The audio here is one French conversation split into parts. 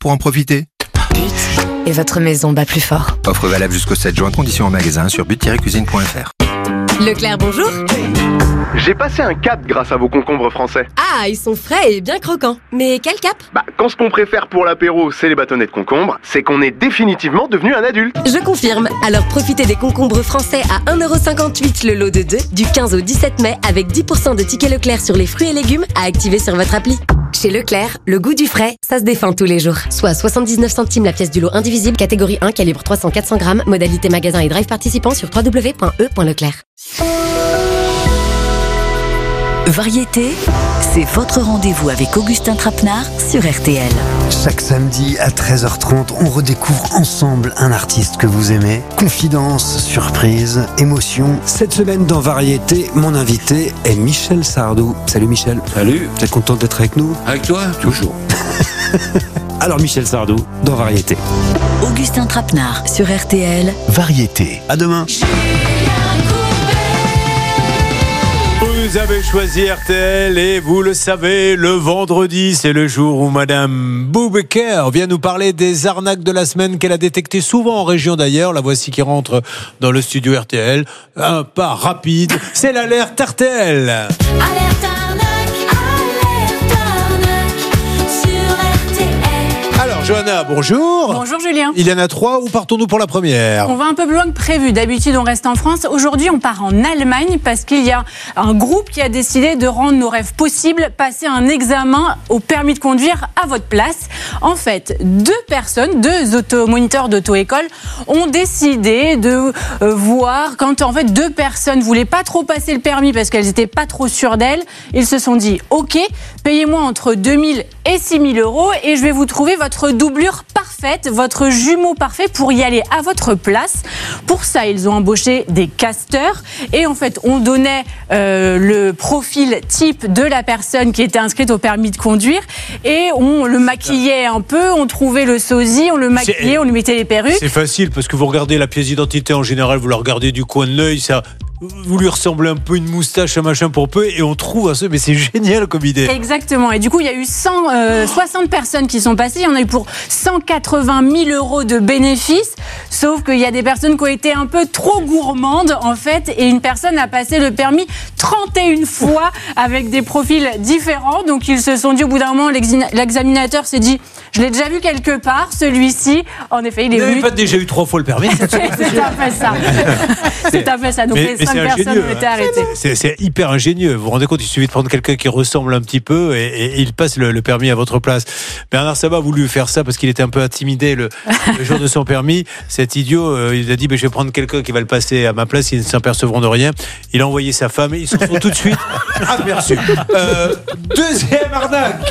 pour en profiter. Et votre maison bat plus fort. Offre valable jusqu'au 7 juin, conditions en magasin sur but-cuisine.fr. Leclerc, bonjour. J'ai passé un cap grâce à vos concombres français. Ah, ils sont frais et bien croquants. Mais quel cap? Quand ce qu'on préfère pour l'apéro, c'est les bâtonnets de concombre, c'est qu'on est définitivement devenu un adulte. Je confirme. Alors profitez des concombres français à 1,58€ le lot de 2 du 15 au 17 mai avec 10% de tickets Leclerc sur les fruits et légumes à activer sur votre appli. Chez Leclerc, le goût du frais, ça se défend tous les jours. Soit 79 centimes la pièce du lot indivisible, catégorie 1, calibre 300-400 grammes, modalité magasin et drive participant sur www.e.leclerc. Variété, c'est votre rendez-vous avec Augustin Trapenard sur RTL. Chaque samedi à 13h30, on redécouvre ensemble un artiste que vous aimez. Confidence, surprise, émotion. Cette semaine dans Variété, mon invité est Michel Sardou. Salut Michel. Salut. Vous êtes content d'être avec nous? Avec toi, toujours. Alors Michel Sardou, dans Variété. Augustin Trapenard sur RTL. Variété. À demain. Vous avez choisi RTL et vous le savez, le vendredi, c'est le jour où Madame Boubaker vient nous parler des arnaques de la semaine qu'elle a détectées souvent en région d'ailleurs. La voici qui rentre dans le studio RTL. Un pas rapide, c'est l'alerte RTL. Alerte arnaque sur RTL. Alors Johanna, bonjour. Bonjour Julien. Il y en a 3, où partons-nous pour la première? On va un peu plus loin que prévu. D'habitude, on reste en France. Aujourd'hui, on part en Allemagne parce qu'il y a un groupe qui a décidé de rendre nos rêves possibles, passer un examen au permis de conduire à votre place. En fait, deux automoniteurs d'auto-école ont décidé de voir quand en fait 2 personnes voulaient pas trop passer le permis parce qu'elles étaient pas trop sûres d'elles. Ils se sont dit, ok, payez-moi entre 2 000 et 6 000 euros et je vais vous trouver votre doublure parfaite, votre jumeau parfait pour y aller à votre place. Pour ça, ils ont embauché des casteurs et en fait, on donnait le profil type de la personne qui était inscrite au permis de conduire et on le maquillait un peu, on trouvait le sosie, on le maquillait, on lui mettait les perruques. C'est facile parce que vous regardez la pièce d'identité en général, vous la regardez du coin de l'œil, ça... Vous lui ressemblez un peu une moustache, un machin pour peu, et on trouve mais c'est génial comme idée. Exactement. Et du coup, il y a eu 60 personnes qui sont passées. Il y en a eu pour 180 000 euros de bénéfices. Sauf qu'il y a des personnes qui ont été un peu trop gourmandes, en fait. Et une personne a passé le permis 31 fois avec des profils différents. Donc, ils se sont dit, au bout d'un moment, l'examinateur s'est dit, je l'ai déjà vu quelque part, celui-ci. En effet, il est venu. Vous n'avez pas déjà eu 3 fois le permis? C'est à fait ça. C'est à fait ça. Donc, les 5 personnes ont été arrêtées. C'est hyper ingénieux. Vous vous rendez compte, il suffit de prendre quelqu'un qui ressemble un petit peu et il passe le permis à votre place. Bernard Sabat a voulu faire ça parce qu'il était un peu intimidé le jour de son permis. Cet idiot, il a dit, je vais prendre quelqu'un qui va le passer à ma place, ils ne s'apercevront de rien. Il a envoyé sa femme et ils se sont tout de suite aperçus. Deuxième arnaque.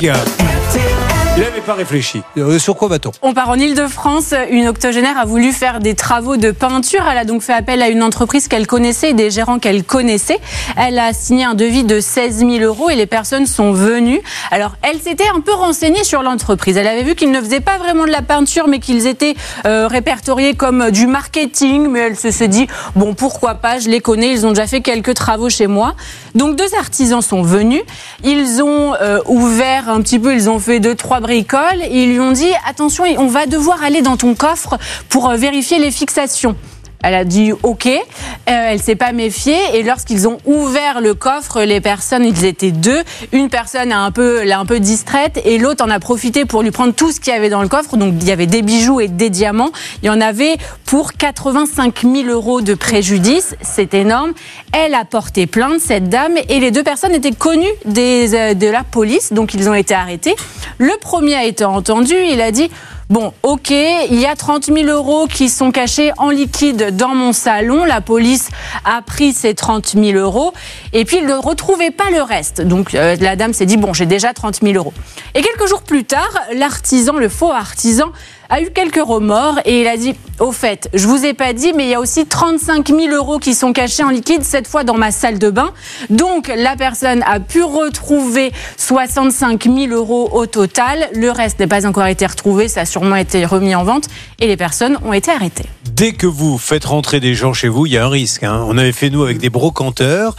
Il n'avait pas réfléchi. Sur quoi va-t-on? On part en Ile-de-France. Une octogénaire a voulu faire des travaux de peinture. Elle a donc fait appel à une entreprise qu'elle connaissait, des gérants qu'elle connaissait. Elle a signé un devis de 16 000 euros et les personnes sont venues. Alors, elle s'était un peu renseignée sur l'entreprise. Elle avait vu qu'ils ne faisaient pas vraiment de la peinture, mais qu'ils étaient répertoriés comme du marketing. Mais elle se dit, bon, pourquoi pas, je les connais, ils ont déjà fait quelques travaux chez moi. Donc, 2 artisans sont venus. Ils ont ouvert un petit peu, ils ont fait 2-3 bricoles. Et ils lui ont dit, attention, on va devoir aller dans ton coffre pour vérifier les fixations. Elle a dit ok, elle s'est pas méfiée et lorsqu'ils ont ouvert le coffre, les personnes, ils étaient 2. Une personne l'a un peu distraite et l'autre en a profité pour lui prendre tout ce qu'il y avait dans le coffre. Donc il y avait des bijoux et des diamants. Il y en avait pour 85 000 euros de préjudice. C'est énorme. Elle a porté plainte, cette dame, et les 2 personnes étaient connues de la police, donc ils ont été arrêtés. Le premier a été entendu, il a dit... Bon, ok, il y a 30 000 euros qui sont cachés en liquide dans mon salon. La police a pris ces 30 000 euros et puis il ne retrouvait pas le reste. Donc la dame s'est dit, bon, j'ai déjà 30 000 euros. Et quelques jours plus tard, l'artisan, le faux artisan, a eu quelques remords et il a dit, au fait, je vous ai pas dit, mais il y a aussi 35 000 euros qui sont cachés en liquide, cette fois dans ma salle de bain. Donc la personne a pu retrouver 65 000 euros au total. Le reste n'a pas encore été retrouvé, ça a sûrement été remis en vente et les personnes ont été arrêtées. Dès que vous faites rentrer des gens chez vous, il y a un risque. On avait fait nous avec des brocanteurs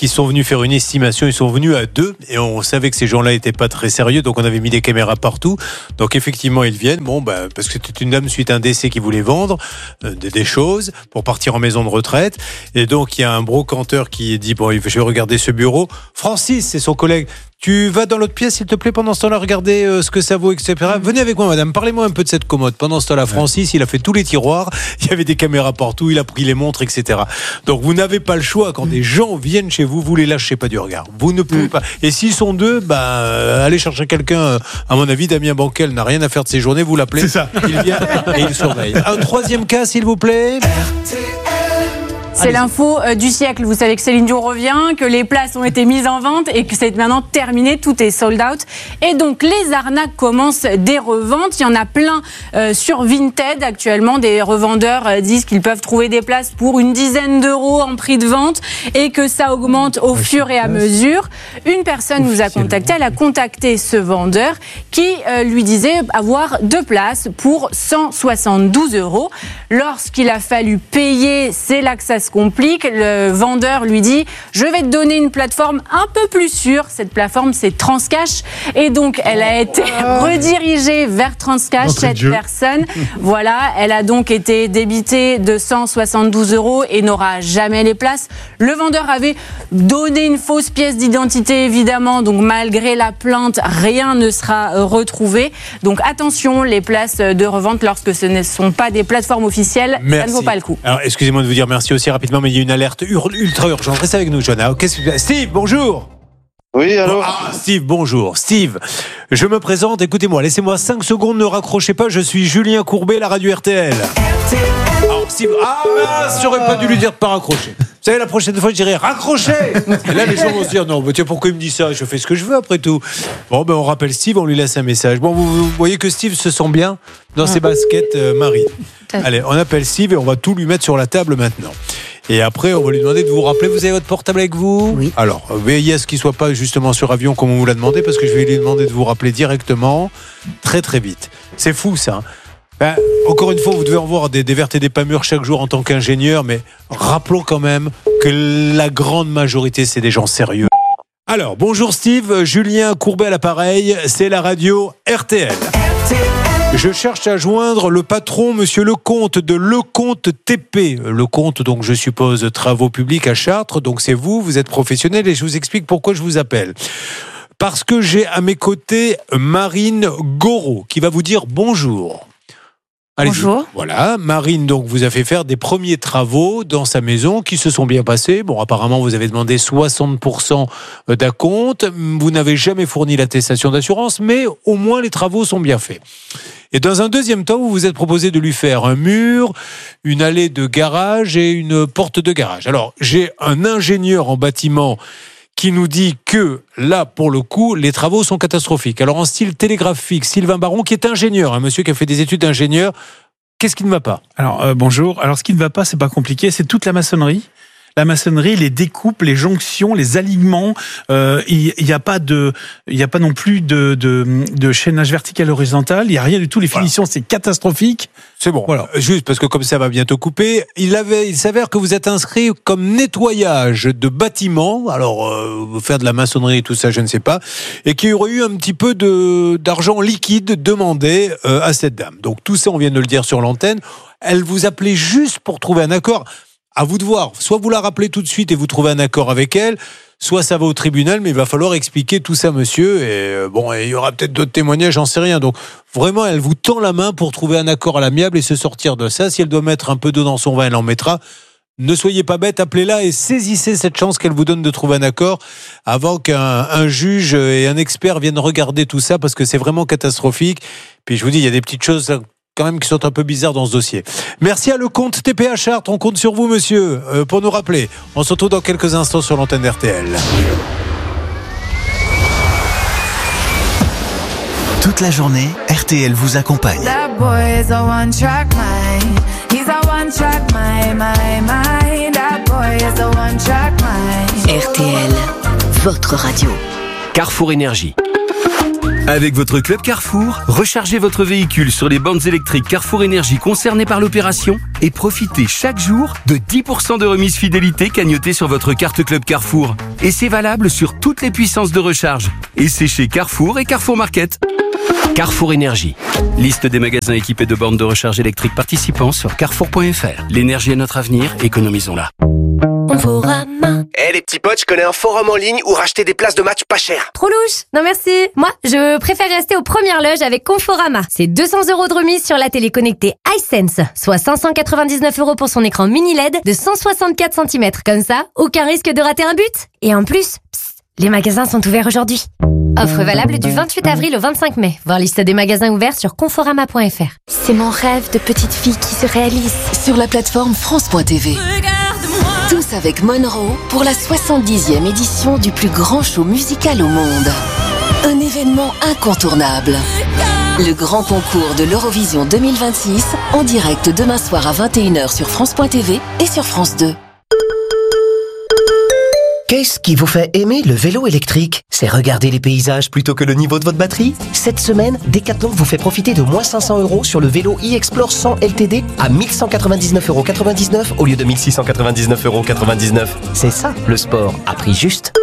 qui sont venus faire une estimation. Ils sont venus à 2 et on savait que ces gens-là n'étaient pas très sérieux, donc on avait mis des caméras partout. Donc effectivement, ils viennent. Parce que c'était une dame suite à un décès qui voulait vendre des choses pour partir en maison de retraite. Et donc il y a un brocanteur qui dit je vais regarder ce bureau. Francis, c'est son collègue. Tu vas dans l'autre pièce, s'il te plaît, pendant ce temps-là, regardez ce que ça vaut, etc. Venez avec moi, madame, parlez-moi un peu de cette commode. Pendant ce temps-là, Francis, il a fait tous les tiroirs, il y avait des caméras partout, il a pris les montres, etc. Donc, vous n'avez pas le choix. Quand des gens viennent chez vous, vous les lâchez pas du regard. Vous ne pouvez pas. Et s'ils sont 2, allez chercher quelqu'un. À mon avis, Damien Banquel n'a rien à faire de ses journées, vous l'appelez. C'est ça. Il vient et il surveille. Un troisième cas, s'il vous plaît. C'est l'info du siècle. Vous savez que Céline Dion revient, que les places ont été mises en vente et que c'est maintenant terminé, tout est sold out. Et donc les arnaques commencent des reventes. Il y en a plein sur Vinted actuellement. Des revendeurs disent qu'ils peuvent trouver des places pour une dizaine d'euros en prix de vente et que ça augmente au fur et à mesure. Une personne nous a contacté. Elle a contacté ce vendeur qui lui disait avoir 2 places pour 172 euros. Lorsqu'il a fallu payer, c'est là que ça se complique. Le vendeur lui dit « Je vais te donner une plateforme un peu plus sûre ». Cette plateforme, c'est Transcash. Et donc, elle a été redirigée vers Transcash, cette personne. Voilà, elle a donc été débitée de 172 euros et n'aura jamais les places. Le vendeur avait donné une fausse pièce d'identité, évidemment. Donc, malgré la plainte, rien ne sera retrouvé. Donc, attention, les places de revente, lorsque ce ne sont pas des plateformes officielles, ça ne vaut pas le coup. Alors, excusez-moi de vous dire merci aussi rapidement, mais il y a une alerte ultra urgente. Restez avec nous, Johanna. Steve, bonjour. Oui, allô. Steve, bonjour. Steve, je me présente, écoutez-moi, laissez-moi 5 secondes, ne raccrochez pas, je suis Julien Courbet, la radio RTL. Alors, Steve, j'aurais pas dû lui dire de pas raccrocher. Vous savez, la prochaine fois, je dirais raccrocher. Et là, les gens vont se dire, non, mais tiens, pourquoi il me dit ça? Je fais ce que je veux après tout. Bon, on rappelle Steve, on lui laisse un message. Bon, vous voyez que Steve se sent bien dans ses baskets marines. Allez, on appelle Steve et on va tout lui mettre sur la table maintenant. Et après, on va lui demander de vous rappeler. Vous avez votre portable avec vous? Oui. Alors, veillez à ce qu'il ne soit pas justement sur avion comme on vous l'a demandé, parce que je vais lui demander de vous rappeler directement, très très vite. C'est fou ça. Encore une fois, vous devez en voir des vertes et des pas mûres chaque jour en tant qu'ingénieur, mais rappelons quand même que la grande majorité, c'est des gens sérieux. Alors, bonjour Steve, Julien Courbet à l'appareil, c'est la radio RTL. Je cherche à joindre le patron, monsieur Lecomte, de Lecomte TP. Lecomte, donc je suppose, travaux publics à Chartres. Donc c'est vous êtes professionnel et je vous explique pourquoi je vous appelle. Parce que j'ai à mes côtés Marine Goraud qui va vous dire bonjour. Allez-y. Bonjour. Voilà, Marine donc vous a fait faire des premiers travaux dans sa maison qui se sont bien passés. Bon, apparemment vous avez demandé 60% d'acompte. Vous n'avez jamais fourni l'attestation d'assurance, mais au moins les travaux sont bien faits. Et dans un deuxième temps, vous vous êtes proposé de lui faire un mur, une allée de garage et une porte de garage. Alors, j'ai un ingénieur en bâtiment qui nous dit que là, pour le coup, les travaux sont catastrophiques. Alors, en style télégraphique, Sylvain Baron, qui est ingénieur, un monsieur qui a fait des études d'ingénieur, qu'est-ce qui ne va pas? Alors, bonjour. Alors, ce qui ne va pas, c'est pas compliqué, c'est toute la maçonnerie. La maçonnerie, les découpes, les jonctions, les alignements, il y a pas non plus de chaînage vertical horizontal, il y a rien du tout, les finitions, c'est catastrophique. C'est bon. Voilà. Juste parce que comme ça va bientôt couper, il s'avère que vous êtes inscrit comme nettoyage de bâtiments, alors faire de la maçonnerie et tout ça, je ne sais pas, et qu'il y aurait eu un petit peu d'argent liquide demandé à cette dame. Donc tout ça, on vient de le dire sur l'antenne. Elle vous appelait juste pour trouver un accord. À vous de voir. Soit vous la rappelez tout de suite et vous trouvez un accord avec elle, soit ça va au tribunal, mais il va falloir expliquer tout ça, monsieur. Et il y aura peut-être d'autres témoignages, j'en sais rien. Donc, vraiment, elle vous tend la main pour trouver un accord à l'amiable et se sortir de ça. Si elle doit mettre un peu d'eau dans son vin, elle en mettra. Ne soyez pas bête, appelez-la et saisissez cette chance qu'elle vous donne de trouver un accord avant qu'un juge et un expert viennent regarder tout ça, parce que c'est vraiment catastrophique. Puis je vous dis, il y a des petites choses quand même qui sont un peu bizarres dans ce dossier. Merci à Lecomte TP à Chartres, on compte sur vous monsieur pour nous rappeler. On se retrouve dans quelques instants sur l'antenne d'RTL. Toute la journée, RTL vous accompagne. RTL, votre radio. Carrefour Énergie. Avec votre club Carrefour, rechargez votre véhicule sur les bornes électriques Carrefour Énergie concernées par l'opération et profitez chaque jour de 10% de remise fidélité cagnotée sur votre carte club Carrefour. Et c'est valable sur toutes les puissances de recharge. Et c'est chez Carrefour et Carrefour Market. Carrefour Énergie. Liste des magasins équipés de bornes de recharge électrique participants sur carrefour.fr. L'énergie est notre avenir, économisons-la. Conforama. Les petits potes, je connais un forum en ligne où racheter des places de match pas cher. Trop louche. Non merci. Moi, je préfère rester aux premières loges avec Conforama. C'est 200 € de remise sur la télé connectée iSense, soit 599 € pour son écran mini LED de 164 cm. Comme ça, aucun risque de rater un but. Et en plus, les magasins sont ouverts aujourd'hui. Offre valable du 28 avril au 25 mai. Voir liste des magasins ouverts sur conforama.fr. C'est mon rêve de petite fille qui se réalise. Sur la plateforme France.tv. Tous avec Monroe pour la 70e édition du plus grand show musical au monde. Un événement incontournable. Le grand concours de l'Eurovision 2026 en direct demain soir à 21h sur France.tv et sur France 2. Qu'est-ce qui vous fait aimer le vélo électrique? C'est regarder les paysages plutôt que le niveau de votre batterie? Cette semaine, Decathlon vous fait profiter de moins 500 € sur le vélo e-Explore 100 LTD à 1199,99 € au lieu de 1699,99 €. C'est ça, le sport à prix juste.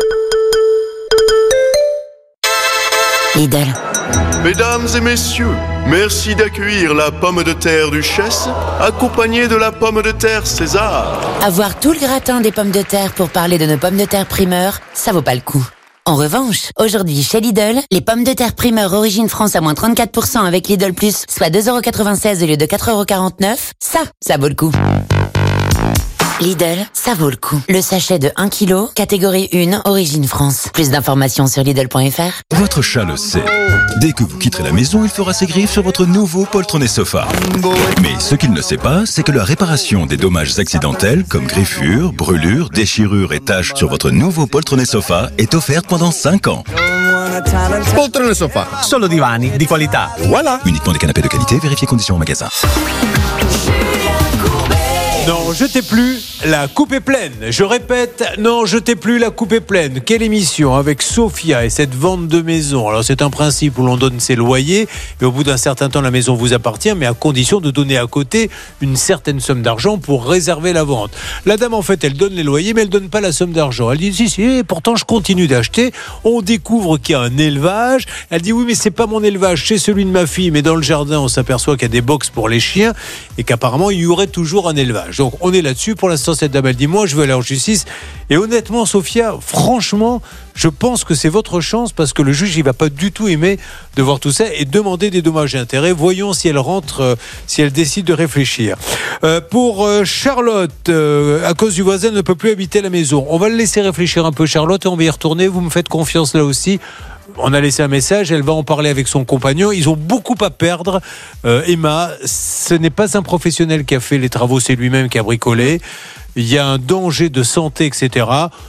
Lidl. Mesdames et messieurs, merci d'accueillir la pomme de terre Duchesse, accompagnée de la pomme de terre César. Avoir tout le gratin des pommes de terre pour parler de nos pommes de terre primeur, ça vaut pas le coup. En revanche, aujourd'hui chez Lidl, les pommes de terre primeur origine France à moins 34% avec Lidl Plus, soit 2,96 € au lieu de 4,49 €, ça vaut le coup. Lidl, ça vaut le coup. Le sachet de 1 kg, catégorie 1, origine France. Plus d'informations sur Lidl.fr. Votre chat le sait. Dès que vous quitterez la maison, il fera ses griffes sur votre nouveau poltronné sofa. Mais ce qu'il ne sait pas, c'est que la réparation des dommages accidentels, comme griffures, brûlures, déchirures et taches sur votre nouveau poltronné sofa est offerte pendant 5 ans. Poltrone sofa, solo divani di qualità. Voilà. Uniquement des canapés de qualité, vérifiez conditions au magasin. Non, jetez plus, la coupe est pleine. Je répète, non, jetez plus, la coupe est pleine. Quelle émission avec Sophia et cette vente de maison. Alors c'est un principe où l'on donne ses loyers et au bout d'un certain temps la maison vous appartient, mais à condition de donner à côté une certaine somme d'argent pour réserver la vente. La dame en fait elle donne les loyers mais elle donne pas la somme d'argent. Elle dit si, pourtant je continue d'acheter. On découvre qu'il y a un élevage. Elle dit oui mais c'est pas mon élevage, c'est celui de ma fille, mais dans le jardin on s'aperçoit qu'il y a des box pour les chiens et qu'apparemment il y aurait toujours un élevage. Donc on est là-dessus. Pour l'instant, cette dame, elle dit moi, je veux aller en justice. Et honnêtement, Sophia, franchement, je pense que c'est votre chance parce que le juge, il va pas du tout aimer de voir tout ça et demander des dommages et intérêts. Voyons si elle rentre, si elle décide de réfléchir. Pour Charlotte, à cause du voisin, elle ne peut plus habiter la maison. On va le laisser réfléchir un peu, Charlotte, et on va y retourner. Vous me faites confiance là aussi. On a laissé un message, elle va en parler avec son compagnon. Ils ont beaucoup à perdre. Emma, ce n'est pas un professionnel qui a fait les travaux, c'est lui-même qui a bricolé. Il y a un danger de santé, etc.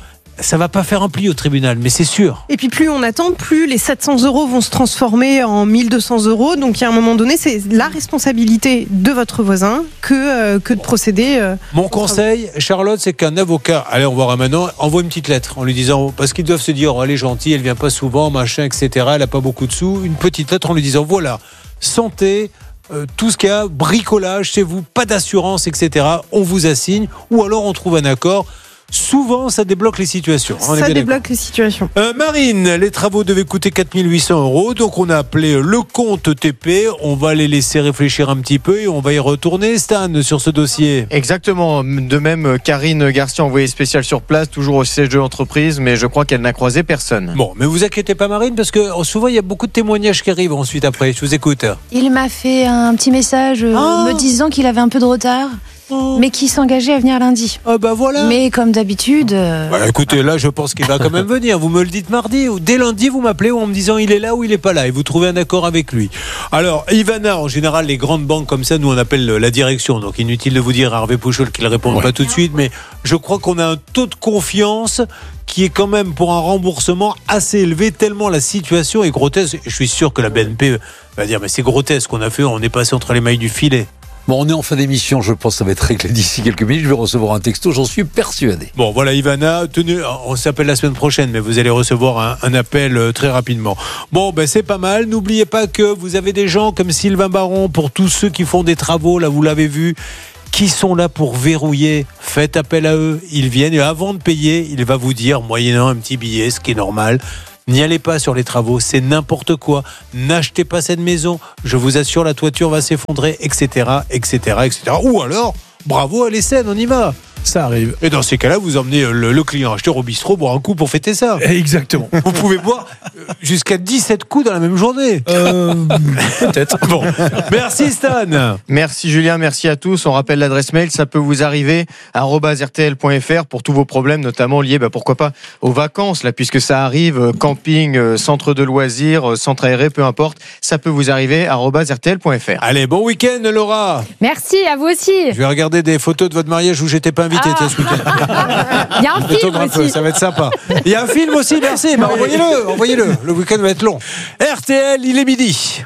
Ça va pas faire un pli au tribunal, mais c'est sûr. Et puis plus on attend, plus les 700 € vont se transformer en 1200 €. Donc il y a un moment donné, c'est la responsabilité de votre voisin que de procéder. Mon conseil, Charlotte, c'est qu'un avocat, allez, on verra maintenant, envoie une petite lettre en lui disant, parce qu'ils doivent se dire, oh, elle est gentille, elle vient pas souvent, machin, etc. Elle a pas beaucoup de sous. Une petite lettre en lui disant, voilà, santé. Tout ce qu'il y a, bricolage chez vous, pas d'assurance, etc. On vous assigne, ou alors on trouve un accord. Souvent, ça débloque les situations. Ça débloque les situations. Marine, les travaux devaient coûter 4 800 €. Donc, on a appelé le compte TP. On va les laisser réfléchir un petit peu et on va y retourner, Stan, sur ce dossier. Exactement. De même, Karine Garcia, envoyée spéciale sur place, toujours au siège de l'entreprise, mais je crois qu'elle n'a croisé personne. Bon, mais vous inquiétez pas, Marine, parce que souvent, il y a beaucoup de témoignages qui arrivent ensuite après. Je vous écoute. Il m'a fait un petit message me disant qu'il avait un peu de retard. Mais qui s'engageait à venir lundi. Bah voilà. Mais comme d'habitude. Écoutez, là, je pense qu'il va quand même venir. Vous me le dites mardi. Dès lundi, vous m'appelez en me disant il est là ou il est pas là. Et vous trouvez un accord avec lui. Alors, Ivana, en général, les grandes banques comme ça, nous, on appelle la direction. Donc, inutile de vous dire à Hervé Pouchol qu'il ne répond pas tout de suite. Mais je crois qu'on a un taux de confiance qui est quand même pour un remboursement assez élevé, tellement la situation est grotesque. Je suis sûr que la BNP va dire mais c'est grotesque qu'on a fait, on est passé entre les mailles du filet. Bon, on est en fin d'émission, je pense que ça va être réglé d'ici quelques minutes. Je vais recevoir un texto, j'en suis persuadé. Bon, voilà, Ivana, tenez, on s'appelle la semaine prochaine, mais vous allez recevoir un appel très rapidement. Bon, ben c'est pas mal. N'oubliez pas que vous avez des gens comme Sylvain Baron, pour tous ceux qui font des travaux, là, vous l'avez vu, qui sont là pour verrouiller. Faites appel à eux. Ils viennent et avant de payer, il va vous dire, moyennant un petit billet, ce qui est normal, n'y allez pas sur les travaux, c'est n'importe quoi. N'achetez pas cette maison. Je vous assure, la toiture va s'effondrer, etc., etc., etc. Ou alors, bravo à l'essai, on y va. Ça arrive. Et dans ces cas-là, vous emmenez le client acheteur au bistrot boire un coup pour fêter ça. Exactement. Vous pouvez boire jusqu'à 17 coups dans la même journée. Peut-être. Bon. Merci Stan. Merci Julien, merci à tous. On rappelle l'adresse mail, ça peut vous arriver @rtl.fr pour tous vos problèmes, notamment liés, pourquoi pas, aux vacances, là, puisque ça arrive, camping, centre de loisirs, centre aéré, peu importe, ça peut vous arriver @rtl.fr. Allez, bon week-end Laura. Merci, à vous aussi. Je vais regarder des photos de votre mariage où j'étais pas invité ce week-end. Il y a un film aussi. Ça va être sympa. Il y a un film aussi, merci. Envoyez-le. Le week-end va être long. RTL, il est midi.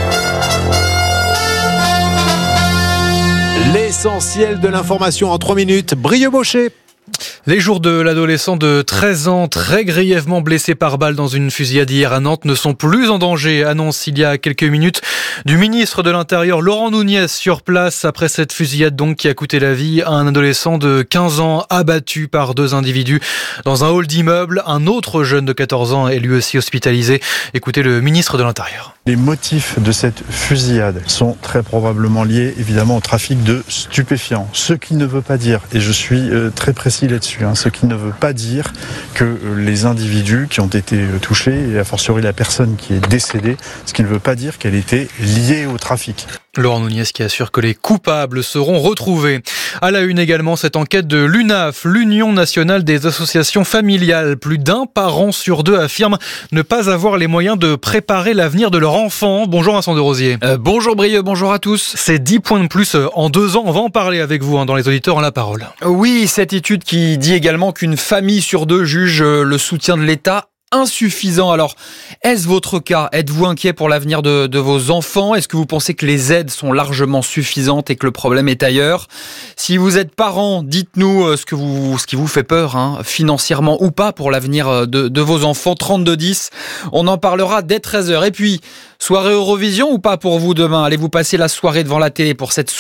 L'essentiel de l'information en 3 minutes. Brieux Baucher. Les jours de l'adolescent de 13 ans, très grièvement blessé par balle dans une fusillade hier à Nantes, ne sont plus en danger, annonce il y a quelques minutes du ministre de l'Intérieur Laurent Nunez sur place après cette fusillade donc qui a coûté la vie à un adolescent de 15 ans abattu par 2 individus dans un hall d'immeuble. Un autre jeune de 14 ans est lui aussi hospitalisé. Écoutez le ministre de l'Intérieur. Les motifs de cette fusillade sont très probablement liés évidemment au trafic de stupéfiants. Ce qui ne veut pas dire, et je suis très précis là-dessus, ce qui ne veut pas dire que les individus qui ont été touchés, et a fortiori la personne qui est décédée, ce qui ne veut pas dire qu'elle était liée au trafic. Laurent Nunez qui assure que les coupables seront retrouvés. À la une également, cette enquête de l'UNAF, l'Union nationale des associations familiales. Plus d'un parent sur 2 affirme ne pas avoir les moyens de préparer l'avenir de leur enfant. Bonjour Vincent de Rosier. Bonjour Brieux, bonjour à tous. C'est 10 points de plus en 2 ans. On va en parler avec vous dans Les Auditeurs ont la parole. Oui, cette étude qui dit également qu'une famille sur 2 juge le soutien de l'État insuffisant. Alors, est-ce votre cas? Êtes-vous inquiet pour l'avenir de vos enfants? Est-ce que vous pensez que les aides sont largement suffisantes et que le problème est ailleurs? Si vous êtes parent, dites-nous ce qui vous fait peur, financièrement ou pas, pour l'avenir de vos enfants. 3210, on en parlera dès 13h. Et puis, soirée Eurovision ou pas pour vous demain? Allez-vous passer la soirée devant la télé pour cette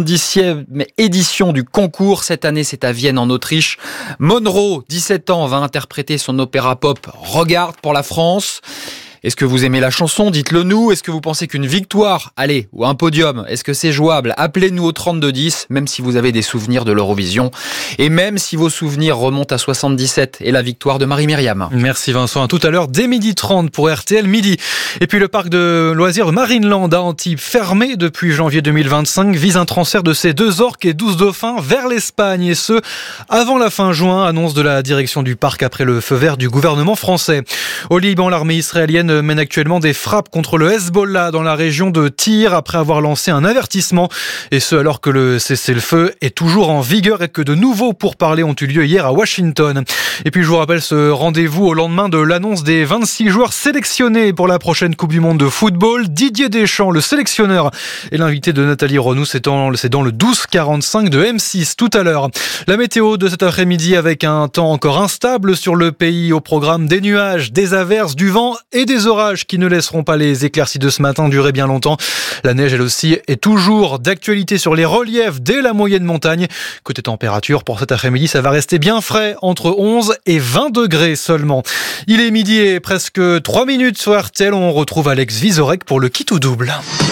70e édition du concours? Cette année, c'est à Vienne, en Autriche. Monroe, 17 ans, va interpréter son opéra pop Regarde pour la France. Est-ce que vous aimez la chanson? Dites-le nous. Est-ce que vous pensez qu'une victoire, ou un podium, est-ce que c'est jouable? Appelez-nous au 3210, même si vous avez des souvenirs de l'Eurovision. Et même si vos souvenirs remontent à 77 et la victoire de Marie-Myriam. Merci Vincent. À tout à l'heure, dès 12h30 pour RTL Midi. Et puis le parc de loisirs de Marineland à Antibes, fermé depuis janvier 2025, vise un transfert de ses 2 orques et 12 dauphins vers l'Espagne. Et ce, avant la fin juin, annonce de la direction du parc après le feu vert du gouvernement français. Au Liban, l'armée israélienne mène actuellement des frappes contre le Hezbollah dans la région de Tyr après avoir lancé un avertissement. Et ce, alors que le cessez-le-feu est toujours en vigueur et que de nouveaux pourparlers ont eu lieu hier à Washington. Et puis je vous rappelle ce rendez-vous au lendemain de l'annonce des 26 joueurs sélectionnés pour la prochaine Coupe du Monde de football. Didier Deschamps, le sélectionneur, et l'invité de Nathalie Renou, c'est dans le 12h45 de M6 tout à l'heure. La météo de cet après-midi avec un temps encore instable sur le pays, au programme des nuages, des averses, du vent et des orages qui ne laisseront pas les éclaircies de ce matin durer bien longtemps. La neige, elle aussi, est toujours d'actualité sur les reliefs dès la moyenne montagne. Côté température, pour cet après-midi, ça va rester bien frais, entre 11 et 20 degrés seulement. Il est midi et presque 3 minutes sur RTL. On retrouve Alex Vizorek pour le Qui tout double.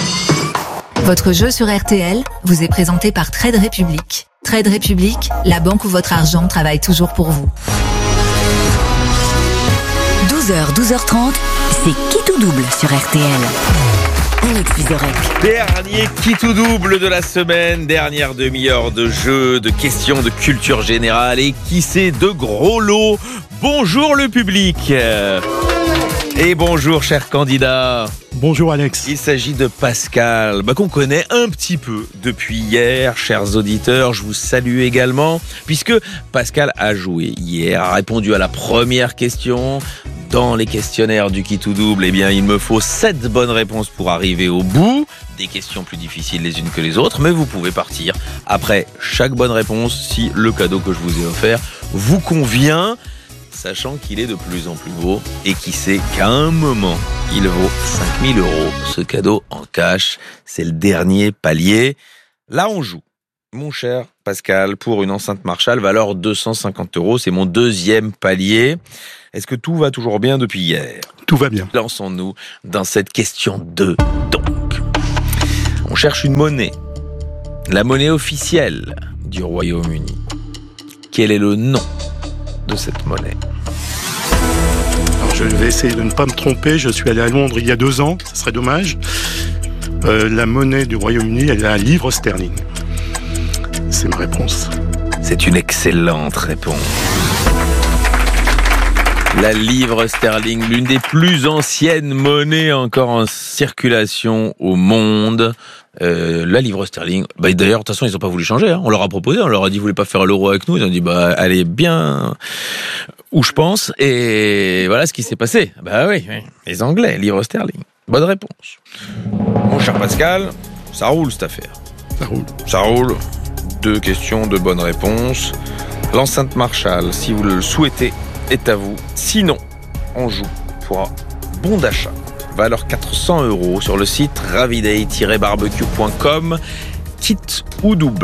Votre jeu sur RTL vous est présenté par Trade Republic. Trade Republic, la banque où votre argent travaille toujours pour vous. 12h, 12h30, c'est Qui tout double sur RTL. Alex Vizorek. Dernier Qui tout double de la semaine, dernière demi-heure de jeu, de questions de culture générale et qui sait de gros lots. Bonjour le public. Et bonjour chers candidats. Bonjour Alex. Il s'agit de Pascal, qu'on connaît un petit peu depuis hier, chers auditeurs. Je vous salue également, puisque Pascal a joué hier, a répondu à la première question. Dans les questionnaires du Qui tout double, il me faut 7 bonnes réponses pour arriver au bout. des questions plus difficiles les unes que les autres, mais vous pouvez partir après chaque bonne réponse si le cadeau que je vous ai offert vous convient, sachant qu'il est de plus en plus beau et qui sait qu'à un moment, il vaut 5 000 €. Ce cadeau en cash, c'est le dernier palier. Là, on joue. Mon cher Pascal, pour une enceinte Marshall, valeur 250 €, c'est mon deuxième palier. Est-ce que tout va toujours bien depuis hier ? Tout va bien. Lançons-nous dans cette question 2, donc. On cherche une monnaie. La monnaie officielle du Royaume-Uni. Quel est le nom de cette monnaie ? Alors, je vais essayer de ne pas me tromper. Je suis allé à Londres il y a 2 ans. Ça serait dommage. La monnaie du Royaume-Uni, elle est la livre sterling. C'est ma réponse. C'est une excellente réponse. La livre sterling, l'une des plus anciennes monnaies encore en circulation au monde. La livre sterling, d'ailleurs, de toute façon, ils n'ont pas voulu changer. On leur a proposé, on leur a dit, vous voulez pas faire l'euro avec nous ? Ils ont dit, elle est bien où je pense. Et voilà ce qui s'est passé. Oui, les Anglais, livre sterling. Bonne réponse. Mon cher Pascal, ça roule cette affaire. Ça roule. 2 questions, 2 bonnes réponses. L'enceinte Marshall, si vous le souhaitez, est à vous. Sinon, on joue pour un bon d'achat. Valeur 400 € sur le site raviday-barbecue.com. Kit ou double ?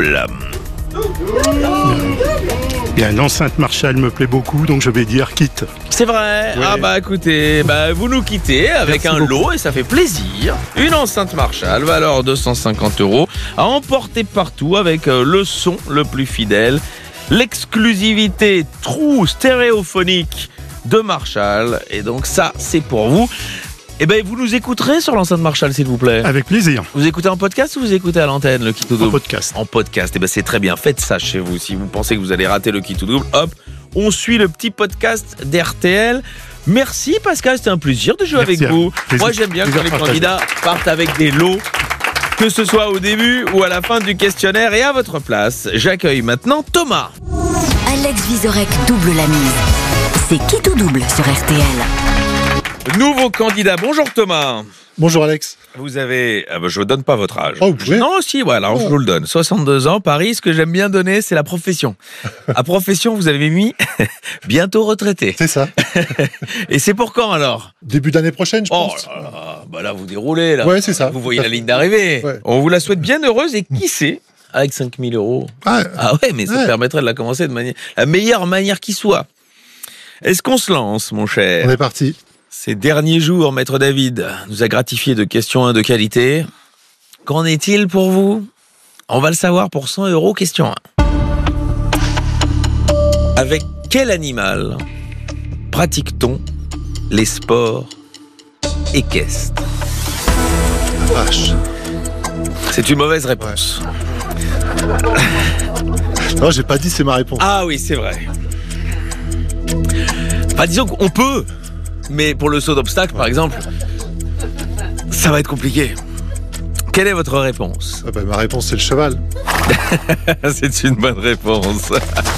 Bien, l'enceinte Marshall me plaît beaucoup, donc je vais dire kit. C'est vrai. Ouais. Écoutez, vous nous quittez avec un lot et ça fait plaisir. Une enceinte Marshall, valeur 250 € à emporter partout avec le son le plus fidèle, l'exclusivité true stéréophonique de Marshall. Et donc ça, c'est pour vous. Vous nous écouterez sur l'enceinte Marshall, s'il vous plaît. Avec plaisir. Vous écoutez en podcast ou vous écoutez à l'antenne, le Kit ou Double ? En podcast. En podcast, c'est très bien. Faites ça chez vous. Si vous pensez que vous allez rater le Kit ou Double, hop, on suit le petit podcast d'RTL. Merci Pascal, c'était un plaisir de jouer avec vous. Moi, j'aime bien quand les candidats partent avec des lots, que ce soit au début ou à la fin du questionnaire. Et à votre place, j'accueille maintenant Thomas. Alex Vizorek double la mise. C'est Kit ou Double sur RTL. Nouveau candidat. Bonjour Thomas. Bonjour Alex. Vous avez... je ne donne pas votre âge. Oh, vous pouvez ? Non, si, voilà, je vous le donne. 62 ans, Paris. Ce que j'aime bien donner, c'est la profession. À profession, vous avez mis bientôt retraité. C'est ça. Et c'est pour quand alors ? Début d'année prochaine, je pense. Là, vous déroulez. Là. Ouais, c'est ça. Vous voyez la ligne d'arrivée. Ouais. On vous la souhaite bien heureuse et qui sait, avec 5 000 €. Mais ça permettrait de la commencer de la meilleure manière qui soit. Est-ce qu'on se lance, mon cher ? On est parti. Ces derniers jours, Maître David nous a gratifié de questions 1 de qualité. Qu'en est-il pour vous ? On va le savoir pour 100 €, question 1. Avec quel animal pratique-t-on les sports équestres ? Vache. C'est une mauvaise réponse. Non, j'ai pas dit c'est ma réponse. Ah oui, c'est vrai. Disons qu'on peut... Mais pour le saut d'obstacle, par exemple, ça va être compliqué. Quelle est votre réponse ? Ma réponse, c'est le cheval. C'est une bonne réponse.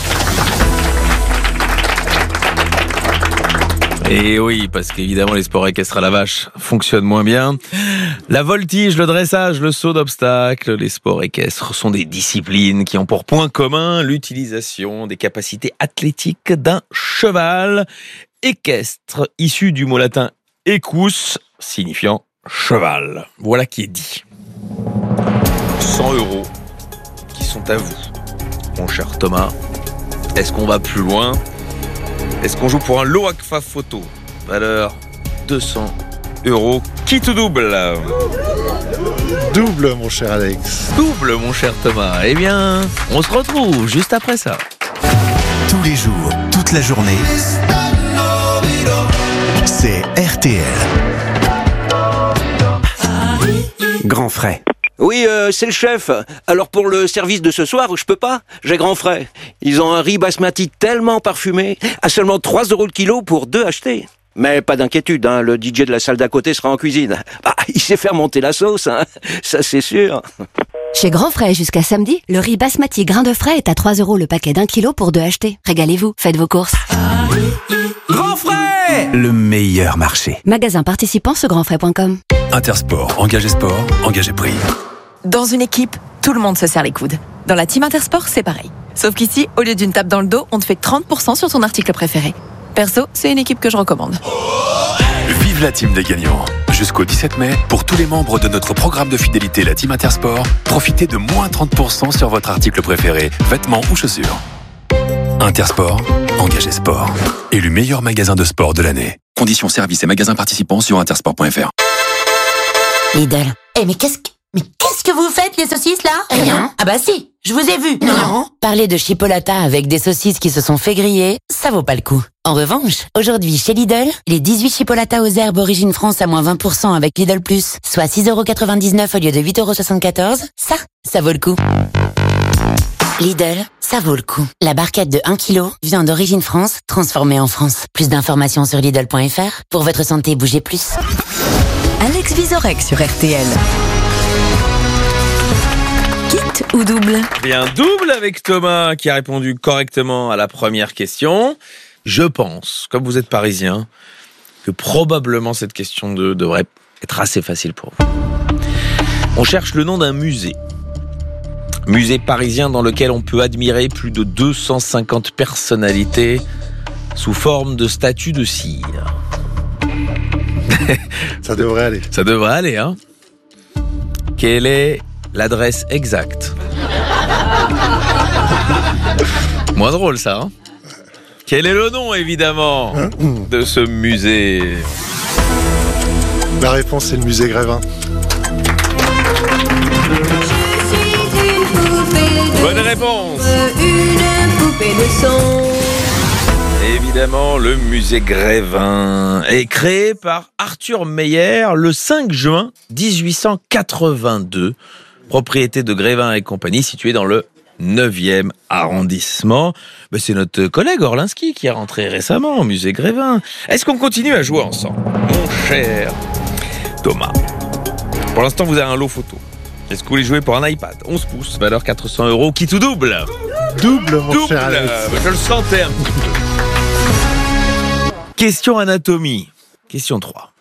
Et oui, parce qu'évidemment, les sports équestres à la vache fonctionnent moins bien. La voltige, le dressage, le saut d'obstacle, les sports équestres sont des disciplines qui ont pour point commun l'utilisation des capacités athlétiques d'un cheval équestre, issu du mot latin equus, signifiant cheval. Voilà qui est dit. 100 € qui sont à vous, mon cher Thomas. Est-ce qu'on va plus loin ? Est-ce qu'on joue pour un lot Agfa photo ? Valeur 200 €. Kit ou double ? Double, mon cher Alex. Double, mon cher Thomas. Eh bien, on se retrouve juste après ça. Tous les jours, toute la journée, c'est RTL. Grand frais. Oui, c'est le chef. Alors pour le service de ce soir, je peux pas. J'ai grand frais. Ils ont un riz basmati tellement parfumé, à seulement 3 € le kilo pour 2 achetés. Mais pas d'inquiétude, hein, le DJ de la salle d'à côté sera en cuisine. Il sait faire monter la sauce, hein, ça c'est sûr. Chez Grand Frais, jusqu'à samedi, le riz basmati grain de frais est à 3 € le paquet d'1 kilo pour 2 achetés. Régalez-vous, faites vos courses. Grand Frais ! Le meilleur marché. Magasin participant sur grandfrais.com. Intersport, engagé sport, engagé prix. Dans une équipe, tout le monde se serre les coudes. Dans la team Intersport, c'est pareil. Sauf qu'ici, au lieu d'une tape dans le dos, on te fait 30% sur ton article préféré. Perso, c'est une équipe que je recommande. Vive la team des gagnants. Jusqu'au 17 mai, pour tous les membres de notre programme de fidélité, la team Intersport, profitez de moins 30% sur votre article préféré, vêtements ou chaussures. Intersport, engagé sport. Élu meilleur magasin de sport de l'année. Conditions, services et magasins participants sur intersport.fr. Lidl. Mais qu'est-ce que vous faites, les saucisses, là? Rien. Ah bah si, je vous ai vu. Non. Parler de chipolata avec des saucisses qui se sont fait griller, ça vaut pas le coup. En revanche, aujourd'hui, chez Lidl, les 18 chipolatas aux herbes Origine France à moins 20% avec Lidl+, soit 6,99€ au lieu de 8,74€, ça vaut le coup. Lidl, ça vaut le coup. La barquette de 1 kg, viande d'origine France, transformée en France. Plus d'informations sur Lidl.fr. Pour votre santé, bougez plus. Alex Vizorek sur RTL. Kit ou double? Bien, double avec Thomas qui a répondu correctement à la première question. Je pense, comme vous êtes parisien, que probablement cette question devrait être assez facile pour vous. On cherche le nom d'un musée. Musée parisien dans lequel on peut admirer plus de 250 personnalités sous forme de statues de cire. Ça devrait aller. Ça devrait aller, hein. Quelle est l'adresse exacte? Moins drôle, ça, hein. Quel est le nom, évidemment, de ce musée? La réponse, c'est le musée Grévin. Bonne réponse. Une poupée de son. Évidemment, le musée Grévin est créé par Arthur Meyer le 5 juin 1882, propriété de Grévin et compagnie, située dans le 9e arrondissement. C'est notre collègue Orlinski qui est rentré récemment au musée Grévin. Est-ce qu'on continue à jouer ensemble, mon cher Thomas? Pour l'instant, vous avez un lot photo. Est-ce que vous voulez jouer pour un iPad 11 pouces, valeur 400€, qui tout double? Double, mon cher Alex. Je le sentais un petit peu. Question anatomie. Question 3.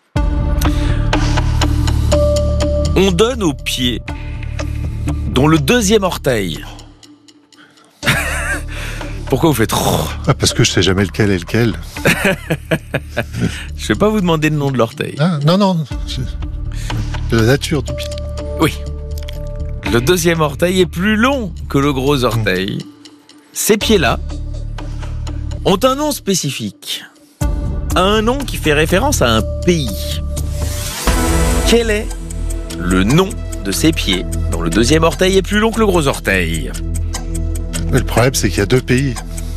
On donne au pied, dont le deuxième orteil. Pourquoi vous faites trop? Parce que je sais jamais lequel est lequel. Je vais pas vous demander le nom de l'orteil. Non. De la nature du pied. Oui. Le deuxième orteil est plus long que le gros orteil. Ces pieds-là ont un nom spécifique. Un nom qui fait référence à un pays. Quel est le nom de ces pieds dont le deuxième orteil est plus long que le gros orteil? Mais le problème, c'est qu'il y a deux pays.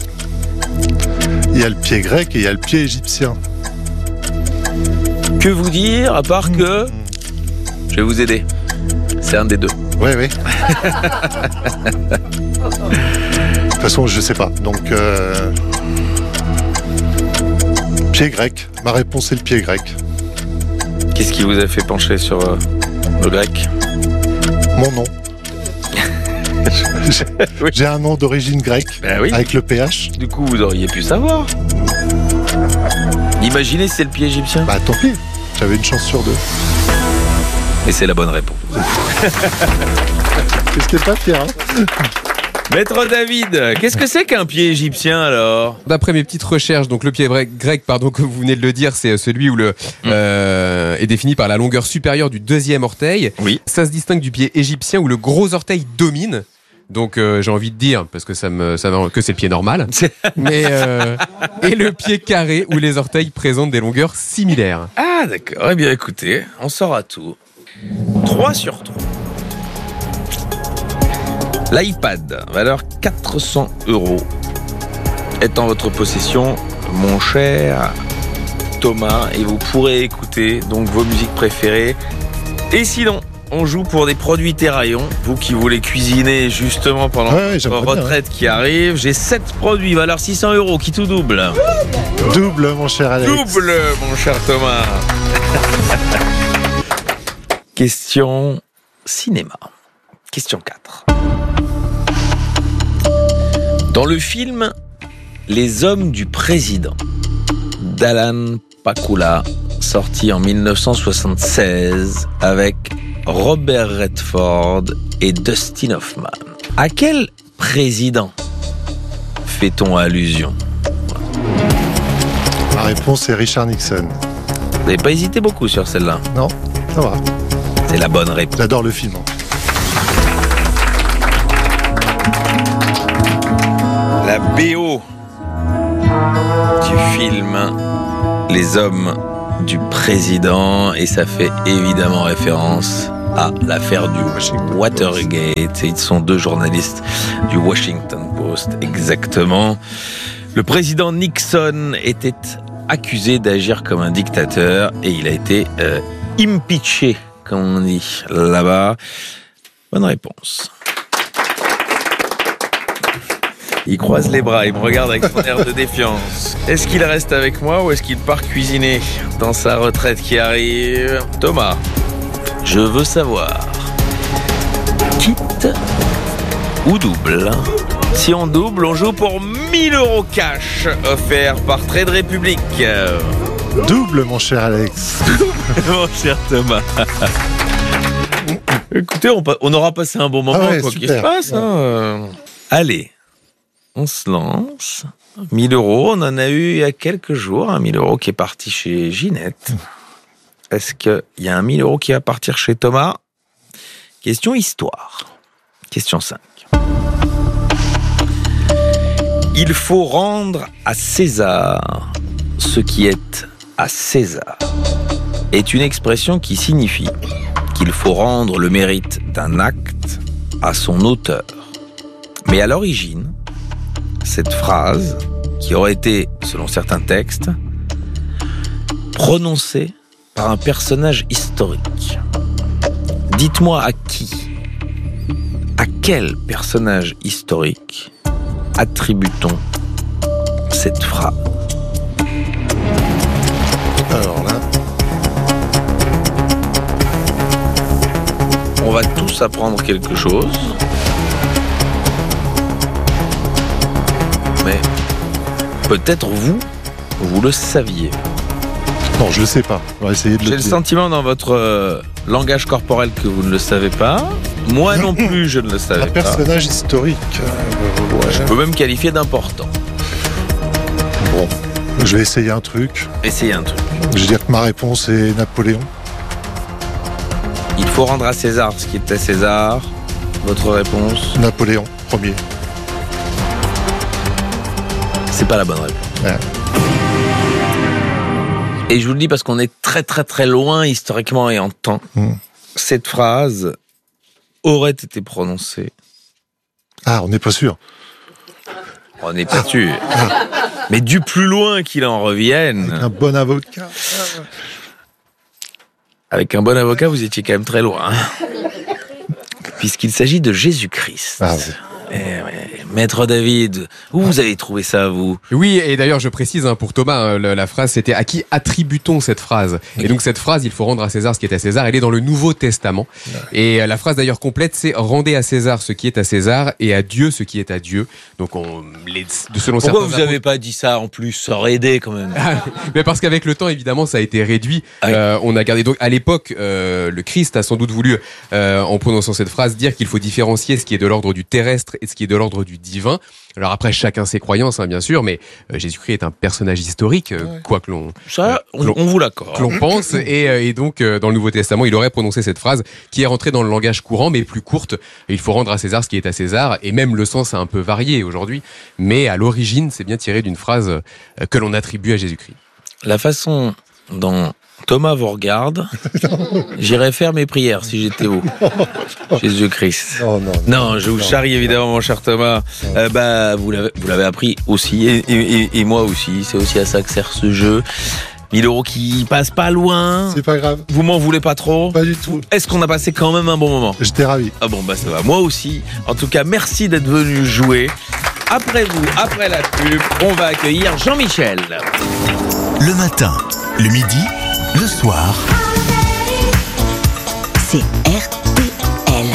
Il y a le pied grec et il y a le pied égyptien. Que vous dire, à part que... Je vais vous aider. C'est un des deux. Oui. De toute façon, je sais pas. Donc, pied grec. Ma réponse est le pied grec. Qu'est-ce qui vous a fait pencher sur le grec? Mon nom. J'ai un nom d'origine grecque, avec le PH. Du coup, vous auriez pu savoir. Imaginez si c'est le pied égyptien. Tant pis, j'avais une chance sur deux. Et c'est la bonne réponse. C'était pas pire, hein. Maître David, qu'est-ce que c'est qu'un pied égyptien alors? D'après mes petites recherches, donc le pied grec, comme vous venez de le dire, c'est celui où est défini par la longueur supérieure du deuxième orteil. Oui. Ça se distingue du pied égyptien où le gros orteil domine. Donc j'ai envie de dire, parce que que c'est le pied normal, mais et le pied carré où les orteils présentent des longueurs similaires. Ah d'accord, eh bien écoutez, on saura tout. 3 sur 3. L'iPad, valeur 400€, est en votre possession, mon cher Thomas, et vous pourrez écouter donc vos musiques préférées. Et sinon, on joue pour des produits Terraillon, vous qui voulez cuisiner justement pendant votre retraite qui arrive. J'ai 7 produits, valeur 600€, qui tout double. Double, mon cher Alex. Double, mon cher Thomas. Question cinéma. Question 4. Dans le film Les Hommes du Président d'Alan Pakula, sorti en 1976 avec Robert Redford et Dustin Hoffman. À quel président fait-on allusion? La réponse est Richard Nixon. Vous n'avez pas hésité beaucoup sur celle-là? Non, ça va. C'est la bonne réponse. J'adore le film. La BO du film Les Hommes du Président, et ça fait évidemment référence à l'affaire du Watergate. Ils sont deux journalistes du Washington Post, exactement. Le président Nixon était accusé d'agir comme un dictateur et il a été impeaché, comme on dit là-bas. Bonne réponse. Il croise les bras, il me regarde avec son air de défiance. Est-ce qu'il reste avec moi ou est-ce qu'il part cuisiner dans sa retraite qui arrive? Thomas, je veux savoir, quitte ou double? Si on double, on joue pour 1000 € cash offerts par Trade Republic. Double, mon cher Alex. Mon cher Thomas. Écoutez, on aura passé un bon moment, quoi qu'il se passe. Hein. Allez, on se lance. 1000 €, on en a eu il y a quelques jours, un 1000 € qui est parti chez Ginette. Est-ce qu'il y a un 1000 € qui va partir chez Thomas? Question histoire. Question 5. Il faut rendre à César ce qui est à César est une expression qui signifie qu'il faut rendre le mérite d'un acte à son auteur. Mais à l'origine, cette phrase, qui aurait été, selon certains textes, prononcée par un personnage historique. Dites-moi à qui, à quel personnage historique attribue-t-on cette phrase? Alors là, on va tous apprendre quelque chose. Mais peut-être vous le saviez. Non, je le sais pas. On va essayer de le dire. J'ai le sentiment dans votre langage corporel que vous ne le savez pas. Moi non plus, je ne le savais pas. Un personnage historique. Je peux même qualifier d'important. Bon, je vais essayer un truc. Essayez un truc. Je vais dire que ma réponse est Napoléon. Il faut rendre à César ce qui est à César. Votre réponse? Napoléon, premier. C'est pas la bonne réponse. Ouais. Et je vous le dis parce qu'on est très très très loin historiquement et en temps. Cette phrase aurait été prononcée. Ah, on n'est pas sûr. On n'est pas sûr. Mais du plus loin qu'il en revienne. Avec un bon avocat. Avec un bon avocat, vous étiez quand même très loin. Puisqu'il s'agit de Jésus-Christ. Ah, oui. Maître David, où vous avez trouvé ça, vous? Oui, et d'ailleurs, je précise pour Thomas, la phrase, c'était à qui attribue-t-on cette phrase? Et donc, cette phrase, il faut rendre à César ce qui est à César, elle est dans le Nouveau Testament. Et la phrase, d'ailleurs, complète, c'est rendez à César ce qui est à César et à Dieu ce qui est à Dieu. Donc, selon pourquoi vous n'avez pas dit ça en plus? Ça aurait aidé quand même. Mais parce qu'avec le temps, évidemment, ça a été réduit. On a gardé. Donc, à l'époque, le Christ a sans doute voulu, en prononçant cette phrase, dire qu'il faut différencier ce qui est de l'ordre du terrestre et ce qui est de l'ordre du divin. Alors après, chacun ses croyances, bien sûr, mais Jésus-Christ est un personnage historique, quoi que l'on... Ça, on vous l'accorde. Que l'on pense, et donc, dans le Nouveau Testament, il aurait prononcé cette phrase, qui est rentrée dans le langage courant, mais plus courte. Il faut rendre à César ce qui est à César, et même le sens a un peu varié aujourd'hui, mais à l'origine, c'est bien tiré d'une phrase que l'on attribue à Jésus-Christ. La façon dont Thomas vous regarde, j'irais faire mes prières si j'étais vous. Jésus-Christ. Non, je vous charrie évidemment, mon cher Thomas. Vous l'avez appris aussi, et moi aussi. C'est aussi à ça que sert ce jeu. 1000 € qui passent pas loin. C'est pas grave. Vous m'en voulez pas trop? Pas du tout. Est-ce qu'on a passé quand même un bon moment? J'étais ravi. Ah bon, ça va. Moi aussi. En tout cas, merci d'être venu jouer. Après vous, après la pub, on va accueillir Jean-Michel. Le matin, le midi, le soir. C'est RTL.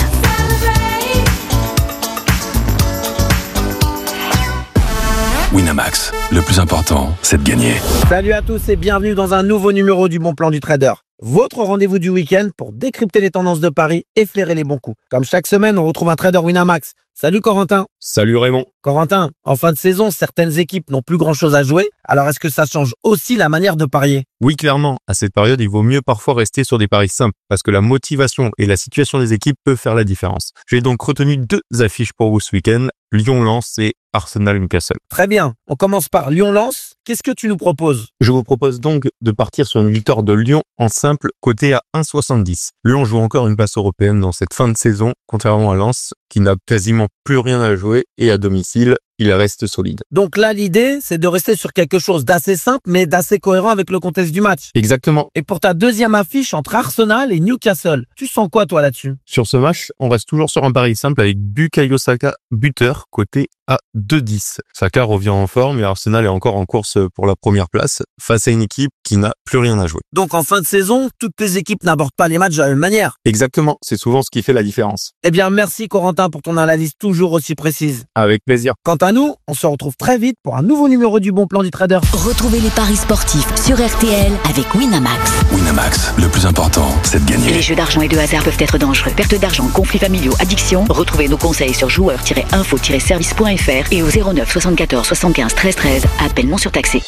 Winamax, le plus important, c'est de gagner. Salut à tous et bienvenue dans un nouveau numéro du Bon Plan du Trader. Votre rendez-vous du week-end pour décrypter les tendances de paris et flairer les bons coups. Comme chaque semaine, on retrouve un trader Winamax. Salut Corentin. Salut Raymond. Corentin, en fin de saison, certaines équipes n'ont plus grand-chose à jouer. Alors est-ce que ça change aussi la manière de parier ? Oui, clairement. À cette période, il vaut mieux parfois rester sur des paris simples parce que la motivation et la situation des équipes peuvent faire la différence. J'ai donc retenu 2 affiches pour vous ce week-end. Lyon-Lens et Arsenal-Newcastle. Très bien. On commence par Lyon-Lens. Qu'est-ce que tu nous proposes ? Je vous propose donc de partir sur une victoire de Lyon en simple, côté à 1,70. Lyon joue encore une place européenne dans cette fin de saison, contrairement à Lens, qui n'a quasiment plus rien à jouer et à domicile, il reste solide. Donc là, l'idée, c'est de rester sur quelque chose d'assez simple, mais d'assez cohérent avec le contexte du match. Exactement. Et pour ta deuxième affiche entre Arsenal et Newcastle, tu sens quoi toi là-dessus ? Sur ce match, on reste toujours sur un pari simple avec Bukayo Saka, buteur, côté à 2,10. Saka revient en forme et Arsenal est encore en course pour la première place face à une équipe qui n'a plus rien à jouer. Donc en fin de saison, toutes les équipes n'abordent pas les matchs de la même manière. Exactement, c'est souvent ce qui fait la différence. Eh bien, merci Corentin pour ton analyse toujours aussi précise. Avec plaisir. Quant à nous, on se retrouve très vite pour un nouveau numéro du Bon Plan du Trader. Retrouvez les paris sportifs sur RTL avec Winamax. Winamax, le plus important, c'est de gagner. Les jeux d'argent et de hasard peuvent être dangereux. Perte d'argent, conflits familiaux, addiction. Retrouvez nos conseils sur joueurs-info-service.fr et au 09 74 75 13 13. Appel non surtaxé.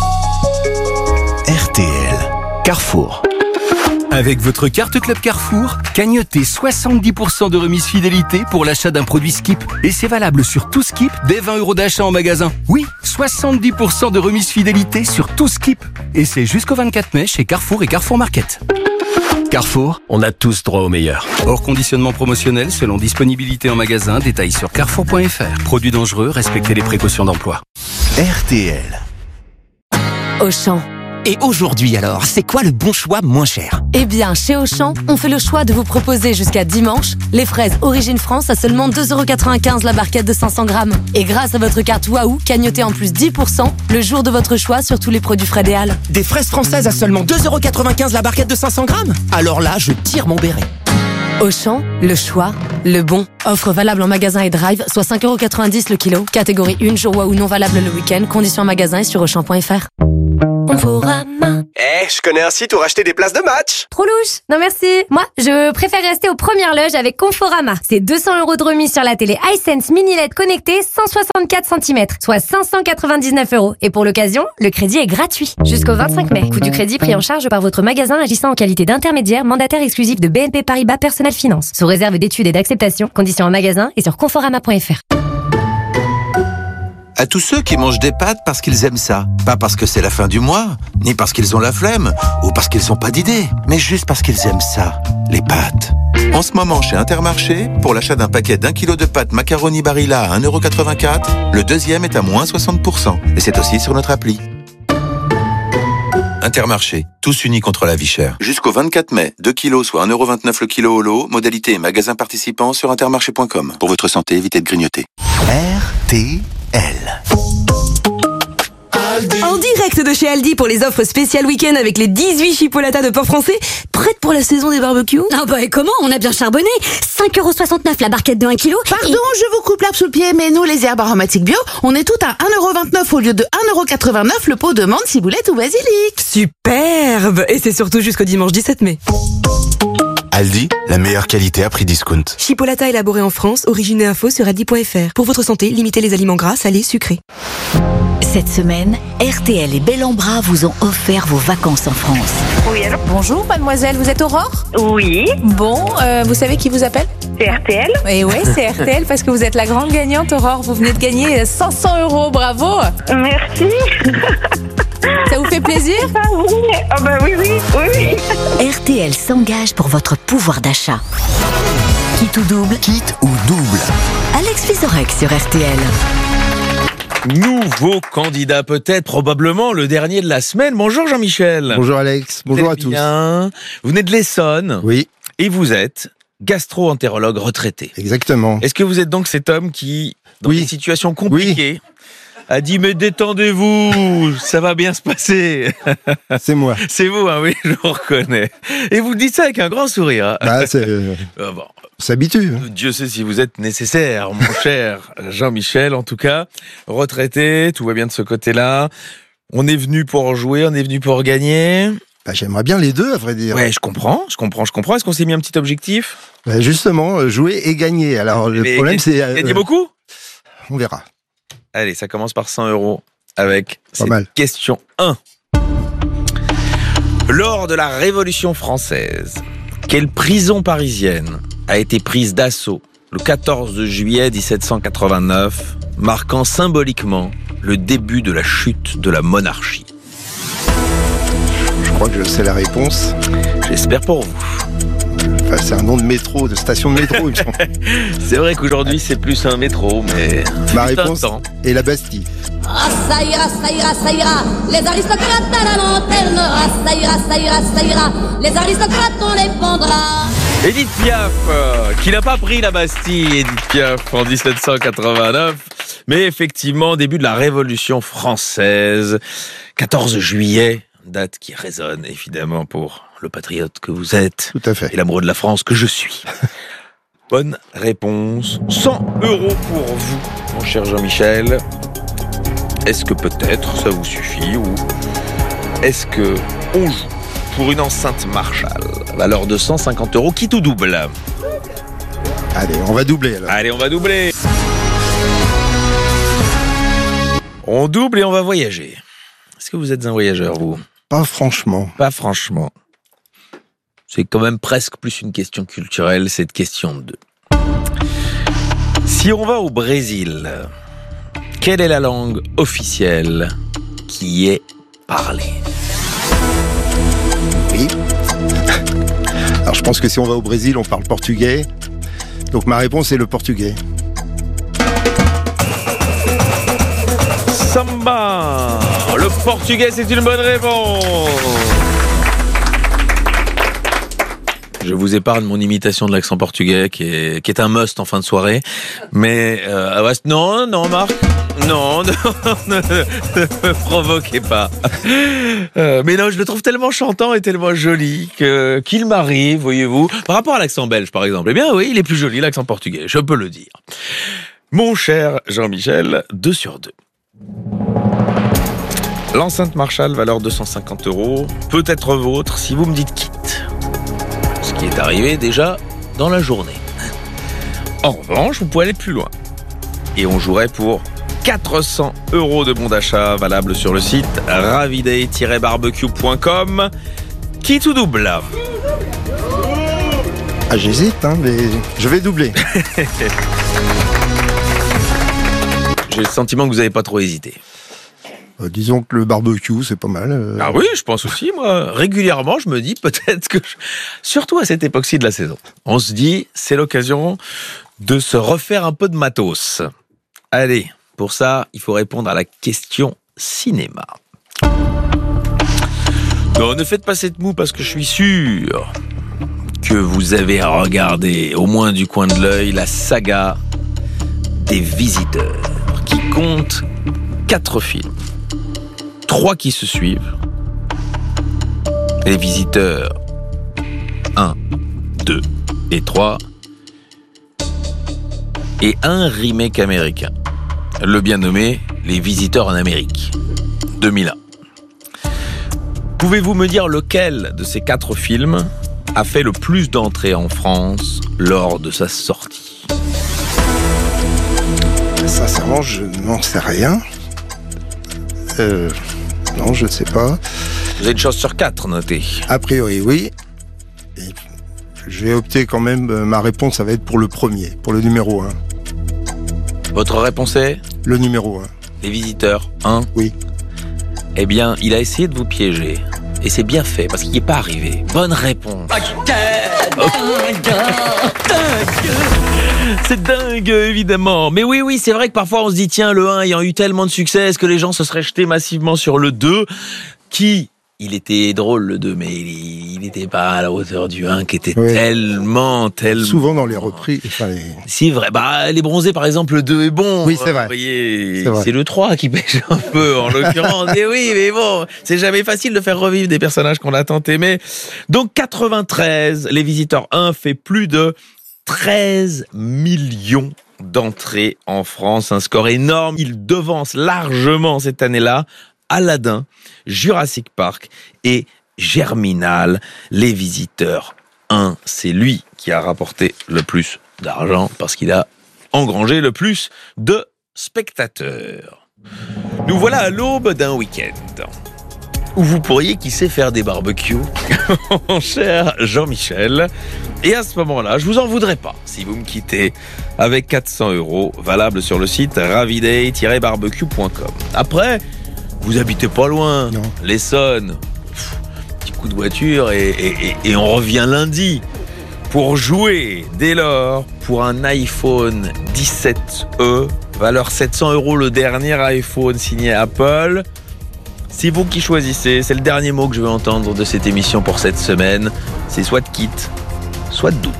RTL. Carrefour. Avec votre carte Club Carrefour, cagnotez 70% de remise fidélité pour l'achat d'un produit Skip. Et c'est valable sur tout Skip dès 20 € d'achat en magasin. Oui, 70% de remise fidélité sur tout Skip. Et c'est jusqu'au 24 mai chez Carrefour et Carrefour Market. Carrefour, on a tous droit au meilleur. Hors conditionnement promotionnel selon disponibilité en magasin, détails sur carrefour.fr. Produits dangereux, respectez les précautions d'emploi. RTL. Auchan. Et aujourd'hui alors, c'est quoi le bon choix moins cher ? Eh bien, chez Auchan, on fait le choix de vous proposer jusqu'à dimanche les fraises Origine France à seulement 2,95 € la barquette de 500 grammes. Et grâce à votre carte Waouh, cagnotez en plus 10% le jour de votre choix sur tous les produits Frédéal. Des fraises françaises à seulement 2,95 € la barquette de 500 grammes ? Alors là, je tire mon béret. Auchan, le choix, le bon. Offre valable en magasin et drive, soit 5,90 € le kilo. Catégorie 1, jour Waouh non valable le week-end. Conditions en magasin et sur Auchan.fr. Conforama. Je connais un site où racheter des places de match. Trop louche. Non merci. Moi, je préfère rester aux premières loges avec Conforama. C'est 200 € de remise sur la télé iSense Mini LED connectée 164 cm, soit 599 €. Et pour l'occasion, le crédit est gratuit. Jusqu'au 25 mai. Coût du crédit pris en charge par votre magasin agissant en qualité d'intermédiaire mandataire exclusif de BNP Paribas Personnel Finance. Sous réserve d'études et d'acceptation. Conditions en magasin et sur Conforama.fr. À tous ceux qui mangent des pâtes parce qu'ils aiment ça. Pas parce que c'est la fin du mois, ni parce qu'ils ont la flemme, ou parce qu'ils n'ont pas d'idée, mais juste parce qu'ils aiment ça, les pâtes. En ce moment, chez Intermarché, pour l'achat d'un paquet d'1 kg de pâtes macaroni Barilla à 1,84 €, le deuxième est à moins 60%. Et c'est aussi sur notre appli. Intermarché, tous unis contre la vie chère. Jusqu'au 24 mai, 2 kilos soit 1,29 € le kilo au lot, modalité et magasin participant sur intermarché.com. Pour votre santé, évitez de grignoter. RTL. En direct de chez Aldi pour les offres spéciales week-end avec les 18 chipolatas de porc français, prête pour la saison des barbecues. Ah bah et comment ? On a bien charbonné. 5,69 € la barquette de 1 kg. Pardon, je vous coupe l'herbe sous le pied, mais nous, les herbes aromatiques bio, on est toutes à 1,29 € au lieu de 1,89 € le pot de menthe, ciboulette ou basilic. Superbe. Et c'est surtout jusqu'au dimanche 17 mai. Aldi, la meilleure qualité à prix discount. Chipolata élaboré en France, origine et info sur aldi.fr. Pour votre santé, limitez les aliments gras, salés, sucrés. Cette semaine, RTL et Bel en Bras vous ont offert vos vacances en France. Oui, alors ? Bonjour, mademoiselle, vous êtes Aurore ? Oui. Bon, vous savez qui vous appelle ? C'est RTL ? Et ouais, c'est RTL parce que vous êtes la grande gagnante, Aurore. Vous venez de gagner 500 €, bravo ! Merci. Ça vous fait plaisir ? Ah oui, oh bah oui. RTL s'engage pour votre pouvoir d'achat. Quitte ou double ? Quitte ou double. Alex Vizorek sur RTL. Nouveau candidat peut-être, probablement le dernier de la semaine. Bonjour Jean-Michel. Bonjour Alex, bonjour à tous. Bien. Vous venez de l'Essonne. Oui. Et vous êtes gastro-entérologue retraité. Exactement. Est-ce que vous êtes donc cet homme qui, dans des situations compliquées, a dit mais détendez-vous, ça va bien se passer. C'est moi. C'est vous, hein, oui, je vous reconnais. Et vous dites ça avec un grand sourire. Hein. Bah, Bon. s'habitue. Dieu sait si vous êtes nécessaire, mon cher Jean-Michel. En tout cas, retraité, tout va bien de ce côté-là. On est venu pour jouer, on est venu pour gagner. Bah, j'aimerais bien les deux, à vrai dire. Ouais, je comprends. Est-ce qu'on s'est mis un petit objectif ? Bah, justement, jouer et gagner. Alors, le problème, c'est... Gagner beaucoup ? On verra. Allez, ça commence par 100 € avec cette question 1. Lors de la Révolution française, quelle prison parisienne a été prise d'assaut le 14 juillet 1789, marquant symboliquement le début de la chute de la monarchie ? Je crois que je sais la réponse. J'espère pour vous. Enfin, c'est un nom de métro, de station de métro, il me semble. C'est vrai qu'aujourd'hui, c'est plus un métro, mais... Ma réponse est la Bastille. Ah, ça ira, ça ira, ça ira. Les aristocrates à la lanterne. Ah, ça ira, ça ira, ça ira. Les aristocrates, on les pendra. Édith Piaf, qui n'a pas pris la Bastille, Édith Piaf, en 1789, mais effectivement, début de la Révolution française, 14 juillet, date qui résonne évidemment pour le patriote que vous êtes. Tout à fait. Et l'amoureux de la France que je suis. Bonne réponse. 100 € pour vous, mon cher Jean-Michel. Est-ce que peut-être ça vous suffit ou est-ce que on joue pour une enceinte Marshall, valeur de 150 €, qui tout double? Allez, on va doubler alors. Allez, on va doubler. On double et on va voyager. Est-ce que vous êtes un voyageur, vous? Pas franchement. Pas franchement. C'est quand même presque plus une question culturelle, cette question de 2. Si on va au Brésil, quelle est la langue officielle qui est parlée? Oui. Alors je pense que si on va au Brésil, on parle portugais. Donc ma réponse est le portugais. Samba! Le portugais, c'est une bonne réponse! Je vous épargne mon imitation de l'accent portugais qui est un must en fin de soirée. Mais non, Marc, non, ne me provoquez pas. Mais non, je le trouve tellement chantant et tellement joli qu'il m'arrive, voyez-vous. Par rapport à l'accent belge, par exemple, eh bien oui, il est plus joli l'accent portugais, je peux le dire. Mon cher Jean-Michel, 2 sur 2. L'enceinte Marshall, valeur 250 €, peut être vôtre si vous me dites quitte. Ce qui est arrivé déjà dans la journée. En revanche, vous pouvez aller plus loin. Et on jouerait pour 400 € de bon d'achat, valable sur le site raviday-barbecue.com. Qui tout double? Ah, j'hésite, mais je vais doubler. J'ai le sentiment que vous n'avez pas trop hésité. Disons que le barbecue, c'est pas mal. Ah oui, je pense aussi, moi. Régulièrement, je me dis peut-être que... Surtout à cette époque-ci de la saison. On se dit, c'est l'occasion de se refaire un peu de matos. Allez, pour ça, il faut répondre à la question cinéma. Non, ne faites pas cette moue parce que je suis sûr que vous avez regardé, au moins du coin de l'œil, la saga des Visiteurs, qui compte 4 films. 3 qui se suivent. Les Visiteurs 1, 2 et 3. Et un remake américain. Le bien nommé Les Visiteurs en Amérique, 2001. Pouvez-vous me dire lequel de ces 4 films a fait le plus d'entrées en France lors de sa sortie? Sincèrement, je n'en sais rien. Non, je ne sais pas. Vous avez une chance sur 4, notez. A priori, oui. Et je vais opter quand même, ma réponse, ça va être pour le premier, pour le numéro 1. Votre réponse est? Le numéro 1. Les Visiteurs 1? Oui. Eh bien, il a essayé de vous piéger. Et c'est bien fait, parce qu'il n'est pas arrivé. Bonne réponse. C'est dingue, évidemment. Mais oui, c'est vrai que parfois on se dit, tiens, le 1 ayant eu tellement de succès, est-ce que les gens se seraient jetés massivement sur le 2, qui il était drôle le 2, mais il n'était pas à la hauteur du 1 qui était tellement... Souvent dans les reprises. C'est vrai. Les bronzés, par exemple, le 2 est bon. Oui, c'est vrai. Vous voyez, c'est le 3 qui pêche un peu, en l'occurrence. Et oui, mais bon, c'est jamais facile de faire revivre des personnages qu'on a tant aimés. Donc, 93, Les Visiteurs 1 fait plus de 13 millions d'entrées en France. Un score énorme. Il devance largement cette année-là Aladdin, Jurassic Park et Germinal. Les Visiteurs 1, c'est lui qui a rapporté le plus d'argent parce qu'il a engrangé le plus de spectateurs. Nous voilà à l'aube d'un week-end où vous pourriez, qui sait, faire des barbecues, mon cher Jean-Michel. Et à ce moment-là, je vous en voudrais pas si vous me quittez avec 400 € valables sur le site raviday-barbecue.com. Après, vous habitez pas loin, l'Essonne, petit coup de voiture et on revient lundi pour jouer dès lors pour un iPhone 17e, valeur 700 € le dernier iPhone signé Apple. C'est vous qui choisissez, c'est le dernier mot que je veux entendre de cette émission pour cette semaine. C'est soit kit, soit double.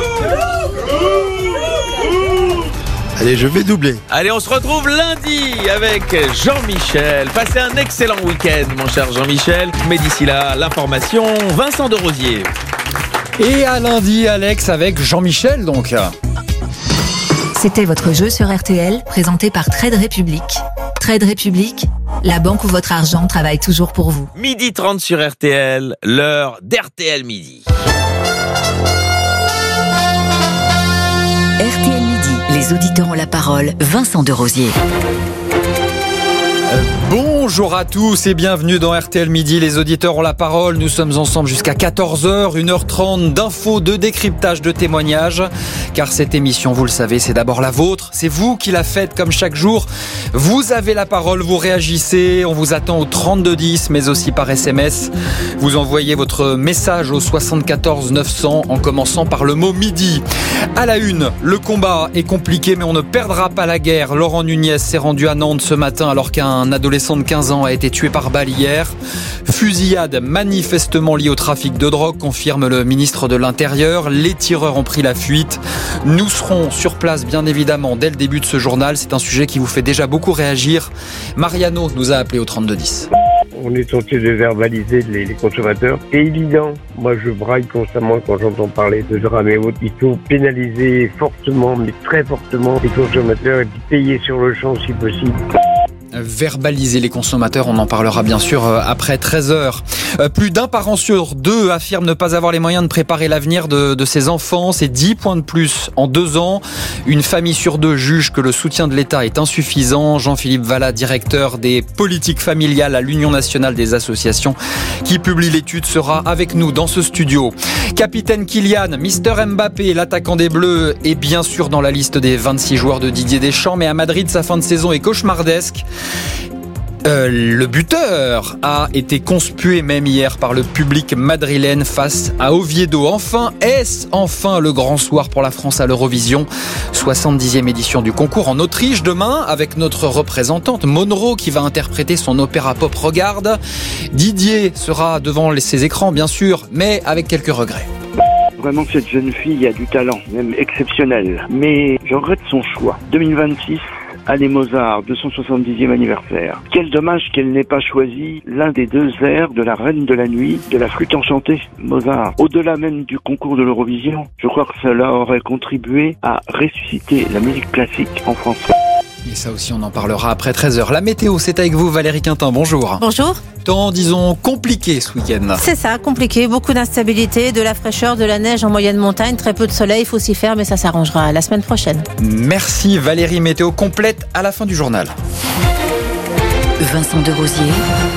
Allez, je vais doubler. Allez, on se retrouve lundi avec Jean-Michel. Passez un excellent week-end, mon cher Jean-Michel. Mais d'ici là, l'information, Vincent de Rosier. Et à lundi, Alex, avec Jean-Michel, donc. C'était votre jeu sur RTL, présenté par Trade Republic. Trade Republic, la banque où votre argent travaille toujours pour vous. 12h30 sur RTL, l'heure d'RTL Midi. RTL Midi, les auditeurs ont la parole. Vincent de Rosier. Bonjour à tous et bienvenue dans RTL Midi, les auditeurs ont la parole. Nous sommes ensemble jusqu'à 14h, 1h30 d'infos, de décryptage, de témoignages. Car cette émission, vous le savez, c'est d'abord la vôtre. C'est vous qui la faites comme chaque jour. Vous avez la parole, vous réagissez. On vous attend au 3210, mais aussi par SMS. Vous envoyez votre message au 74 900 en commençant par le mot midi. À la une, le combat est compliqué, mais on ne perdra pas la guerre. Laurent Nunez s'est rendu à Nantes ce matin alors qu'un adolescent de 15 ans a été tué par balle hier. Fusillade manifestement liée au trafic de drogue, confirme le ministre de l'Intérieur. Les tireurs ont pris la fuite. Nous serons sur place, bien évidemment, dès le début de ce journal. C'est un sujet qui vous fait déjà beaucoup réagir. Mariano nous a appelé au 3210. On est tenté de verbaliser les consommateurs. C'est évident. Moi, je braille constamment quand j'entends parler de drame et autres. Il faut pénaliser fortement, mais très fortement, les consommateurs et puis payer sur le champ si possible. Verbaliser les consommateurs, on en parlera bien sûr après 13h. Plus d'un parent sur deux affirme ne pas avoir les moyens de préparer l'avenir de ses enfants. C'est 10 points de plus en 2 ans. Une famille sur 2 juge que le soutien de l'État est insuffisant. Jean-Philippe Vallat, directeur des politiques familiales à l'Union nationale des associations, qui publie l'étude, sera avec nous dans ce studio. Capitaine Kylian, Mister Mbappé, l'attaquant des Bleus, est bien sûr dans la liste des 26 joueurs de Didier Deschamps, mais à Madrid, sa fin de saison est cauchemardesque. Le buteur a été conspué même hier par le public madrilène face à Oviedo. Enfin, est-ce enfin le grand soir pour la France à l'Eurovision ? 70e édition du concours en Autriche demain avec notre représentante Monroe qui va interpréter son opéra pop Regarde. Didier sera devant ses écrans bien sûr, mais avec quelques regrets. Vraiment, cette jeune fille a du talent, même exceptionnel. Mais je regrette son choix. 2026, Année Mozart, 270e anniversaire. Quel dommage qu'elle n'ait pas choisi l'un des 2 airs de la Reine de la Nuit, de la Flûte enchantée, Mozart. Au-delà même du concours de l'Eurovision, je crois que cela aurait contribué à ressusciter la musique classique en France. Et ça aussi, on en parlera après 13h. La météo, c'est avec vous, Valérie Quintin. Bonjour. Bonjour. Temps, disons, compliqué ce week-end. C'est ça, compliqué. Beaucoup d'instabilité, de la fraîcheur, de la neige en moyenne montagne, très peu de soleil, il faut s'y faire, mais ça s'arrangera la semaine prochaine. Merci Valérie. Météo complète à la fin du journal. Vincent de Rosier.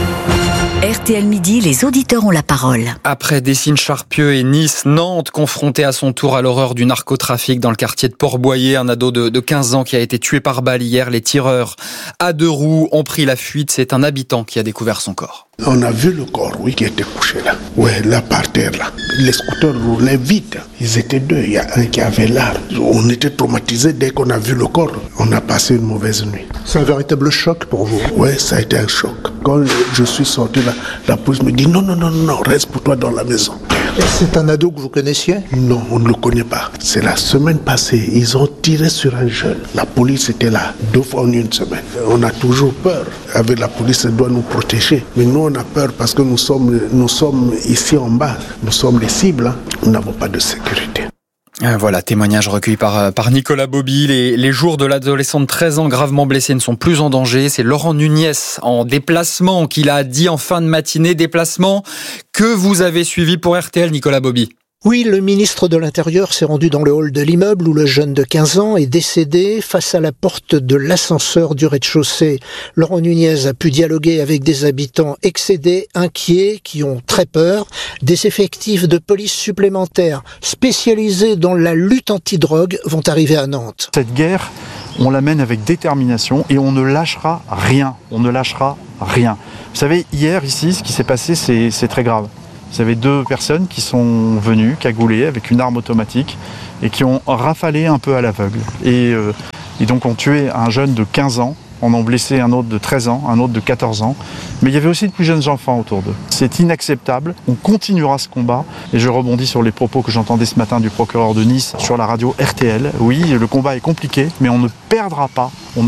RTL Midi, les auditeurs ont la parole. Après Dessines-Charpieu et Nice, Nantes, confronté à son tour à l'horreur du narcotrafic dans le quartier de Port-Boyer, un ado de 15 ans qui a été tué par balle hier. Les tireurs à 2 roues ont pris la fuite. C'est un habitant qui a découvert son corps. On a vu le corps, oui, qui était couché là. Ouais, là par terre là. Les scooters roulaient vite. Ils étaient 2. Il y a un qui avait l'arme. On était traumatisés dès qu'on a vu le corps. On a passé une mauvaise nuit. C'est un véritable choc pour vous. Oui, ça a été un choc. Quand je suis sorti, la police me dit non, reste pour toi dans la maison. Et c'est un ado que vous connaissiez? Non, on ne le connaît pas. C'est la semaine passée, ils ont tiré sur un jeune. La police était là 2 fois en une semaine. On a toujours peur. Avec la police, elle doit nous protéger. Mais nous, on a peur parce que nous sommes ici en bas. Nous sommes les cibles. Hein. Nous n'avons pas de sécurité. Voilà, témoignage recueilli par Nicolas Bobby. Les jours de l'adolescent de 13 ans gravement blessé ne sont plus en danger. C'est Laurent Nunez en déplacement qu'il a dit en fin de matinée. Déplacement que vous avez suivi pour RTL, Nicolas Bobby. Oui, le ministre de l'Intérieur s'est rendu dans le hall de l'immeuble où le jeune de 15 ans est décédé face à la porte de l'ascenseur du rez-de-chaussée. Laurent Nunez a pu dialoguer avec des habitants excédés, inquiets, qui ont très peur. Des effectifs de police supplémentaires spécialisés dans la lutte anti-drogue vont arriver à Nantes. Cette guerre, on la mène avec détermination et on ne lâchera rien. On ne lâchera rien. Vous savez, hier, ici, ce qui s'est passé, c'est très grave. Vous avez 2 personnes qui sont venues cagoulées avec une arme automatique et qui ont rafalé un peu à l'aveugle. Et donc ont tué un jeune de 15 ans, en ont blessé un autre de 13 ans, un autre de 14 ans. Mais il y avait aussi de plus jeunes enfants autour d'eux. C'est inacceptable, on continuera ce combat. Et je rebondis sur les propos que j'entendais ce matin du procureur de Nice sur la radio RTL. Oui, le combat est compliqué, mais on ne perdra pas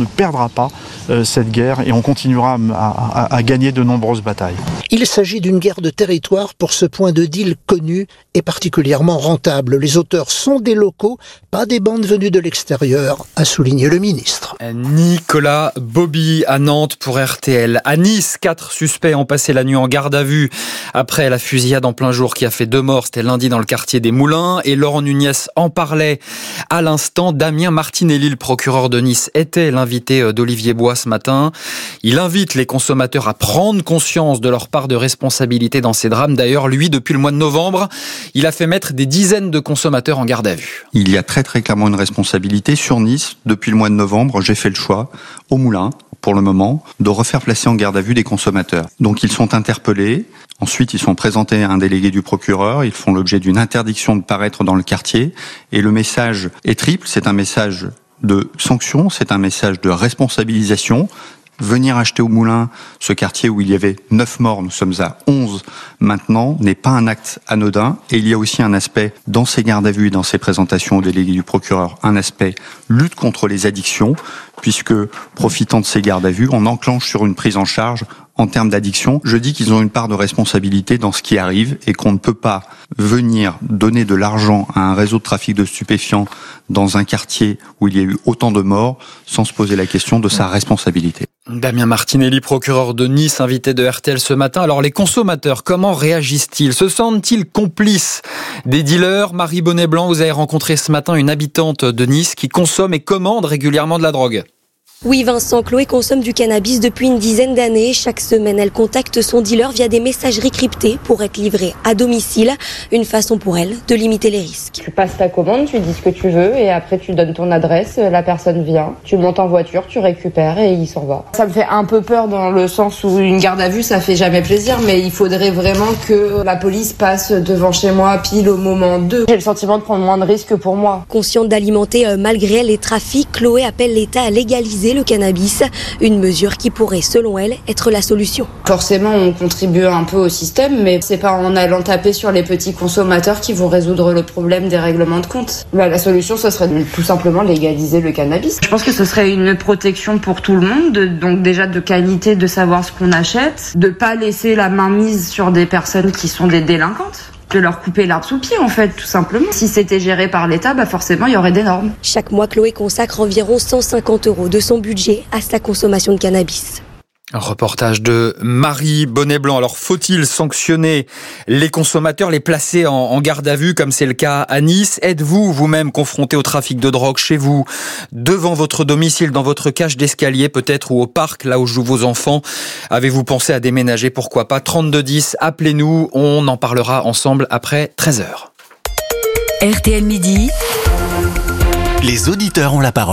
cette guerre et on continuera à gagner de nombreuses batailles. Il s'agit d'une guerre de territoire pour ce point de deal connu et particulièrement rentable. Les auteurs sont des locaux, pas des bandes venues de l'extérieur, a souligné le ministre. Nicolas Bobby à Nantes pour RTL. À Nice, 4 suspects ont passé la nuit en garde à vue après la fusillade en plein jour qui a fait 2 morts. C'était lundi dans le quartier des Moulins et Laurent Nunez en parlait à l'instant. Damien Martinelli, le procureur de Nice, était l'invité d'Olivier Bois ce matin. Il invite les consommateurs à prendre conscience de leur part de responsabilité dans ces drames. D'ailleurs, lui, depuis le mois de novembre, il a fait mettre des dizaines de consommateurs en garde à vue. Il y a très très clairement une responsabilité sur Nice. Depuis le mois de novembre, j'ai fait le choix, au Moulin, pour le moment, de refaire placer en garde à vue des consommateurs. Donc ils sont interpellés, ensuite ils sont présentés à un délégué du procureur, ils font l'objet d'une interdiction de paraître dans le quartier, et le message est triple, c'est un message de sanction, c'est un message de responsabilisation. Venir acheter au Moulin, ce quartier où il y avait 9 morts, nous sommes à 11 maintenant, n'est pas un acte anodin. Et il y a aussi un aspect, dans ces gardes à vue et dans ces présentations au délégué du procureur, un aspect lutte contre les addictions, puisque, profitant de ces gardes à vue, on enclenche sur une prise en charge en termes d'addiction. Je dis qu'ils ont une part de responsabilité dans ce qui arrive et qu'on ne peut pas venir donner de l'argent à un réseau de trafic de stupéfiants dans un quartier où il y a eu autant de morts sans se poser la question de sa responsabilité. Damien Martinelli, procureur de Nice, invité de RTL ce matin. Alors les consommateurs, comment réagissent-ils? Se sentent-ils complices des dealers? Marie Bonnet-Blanc, vous avez rencontré ce matin une habitante de Nice qui consomme et commande régulièrement de la drogue. Oui, Vincent, Chloé consomme du cannabis depuis une dizaine d'années. Chaque semaine, elle contacte son dealer via des messageries cryptées pour être livrée à domicile. Une façon pour elle de limiter les risques. Tu passes ta commande, tu dis ce que tu veux et après tu donnes ton adresse, la personne vient, tu montes en voiture, tu récupères et il s'en va. Ça me fait un peu peur dans le sens où une garde à vue, ça fait jamais plaisir, mais il faudrait vraiment que la police passe devant chez moi pile au moment 2. J'ai le sentiment de prendre moins de risques pour moi. Consciente d'alimenter malgré elle les trafics, Chloé appelle l'État à légaliser le cannabis, une mesure qui pourrait, selon elle, être la solution. Forcément, on contribue un peu au système, mais c'est pas en allant taper sur les petits consommateurs qui vont résoudre le problème des règlements de compte. La solution, ce serait de tout simplement légaliser le cannabis. Je pense que ce serait une protection pour tout le monde, donc déjà de qualité, de savoir ce qu'on achète, de pas laisser la main mise sur des personnes qui sont des délinquantes. De leur couper l'arbre sous le pied, en fait, tout simplement. Si c'était géré par l'État, forcément, il y aurait des normes. Chaque mois, Chloé consacre environ 150 € de son budget à sa consommation de cannabis. Un reportage de Marie Bonnet-Blanc. Alors, faut-il sanctionner les consommateurs, les placer en garde à vue, comme c'est le cas à Nice? Êtes-vous vous-même confronté au trafic de drogue chez vous, devant votre domicile, dans votre cage d'escalier peut-être, ou au parc, là où jouent vos enfants? Avez-vous pensé à déménager? Pourquoi pas? 3210, appelez-nous, on en parlera ensemble après 13h. RTL Midi. Les auditeurs ont la parole.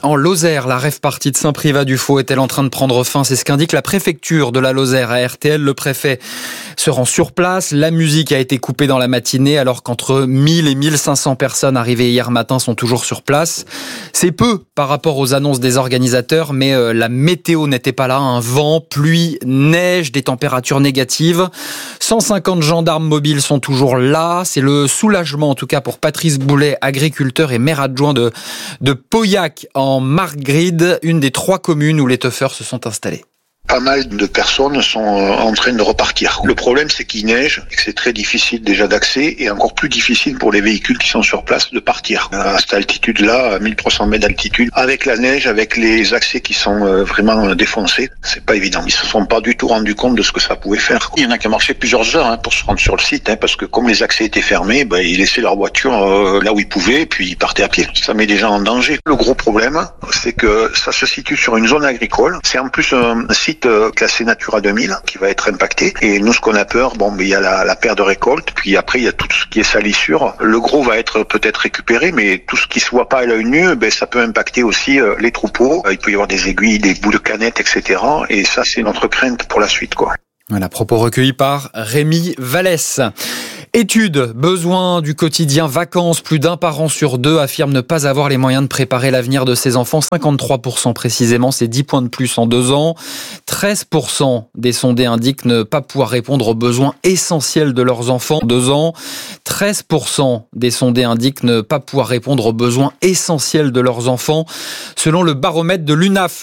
En Lozère, la rave party de Saint-Privat-du-Faux est-elle en train de prendre fin? C'est ce qu'indique la préfecture de la Lozère à RTL. Le préfet se rend sur place. La musique a été coupée dans la matinée alors qu'entre 1000 et 1500 personnes arrivées hier matin sont toujours sur place. C'est peu par rapport aux annonces des organisateurs, mais la météo n'était pas là. Un vent, pluie, neige, des températures négatives. 150 gendarmes mobiles sont toujours là. C'est le soulagement en tout cas pour Patrice Boulet, agriculteur et maire adjoint de Pauillac en Margride, une des 3 communes où les teufeurs se sont installés. Pas mal de personnes sont en train de repartir. Le problème, c'est qu'il neige et que c'est très difficile déjà d'accès et encore plus difficile pour les véhicules qui sont sur place de partir. À cette altitude-là, à 1300 mètres d'altitude, avec la neige, avec les accès qui sont vraiment défoncés, c'est pas évident. Ils se sont pas du tout rendus compte de ce que ça pouvait faire. Il y en a qui ont marché plusieurs heures pour se rendre sur le site, parce que comme les accès étaient fermés, ils laissaient leur voiture là où ils pouvaient et puis ils partaient à pied. Ça met des gens en danger. Le gros problème, c'est que ça se situe sur une zone agricole. C'est en plus un site classé Natura 2000 qui va être impacté. Et nous, ce qu'on a peur, il y a la perte de récolte, puis après, il y a tout ce qui est salissure. Le gros va être peut-être récupéré, mais tout ce qui se voit pas à l'œil nu, ça peut impacter aussi les troupeaux. Il peut y avoir des aiguilles, des bouts de canettes, etc. Et ça, c'est notre crainte pour la suite, quoi. Voilà, propos recueillis par Rémi Vallès. Étude, besoin du quotidien vacances. Plus d'un parent sur 2 affirme ne pas avoir les moyens de préparer l'avenir de ses enfants. 53% précisément, c'est 10 points de plus en 2 ans. 13% des sondés indiquent ne pas pouvoir répondre aux besoins essentiels de leurs enfants. 2 ans. 13% des sondés indiquent ne pas pouvoir répondre aux besoins essentiels de leurs enfants. Selon le baromètre de l'UNAF,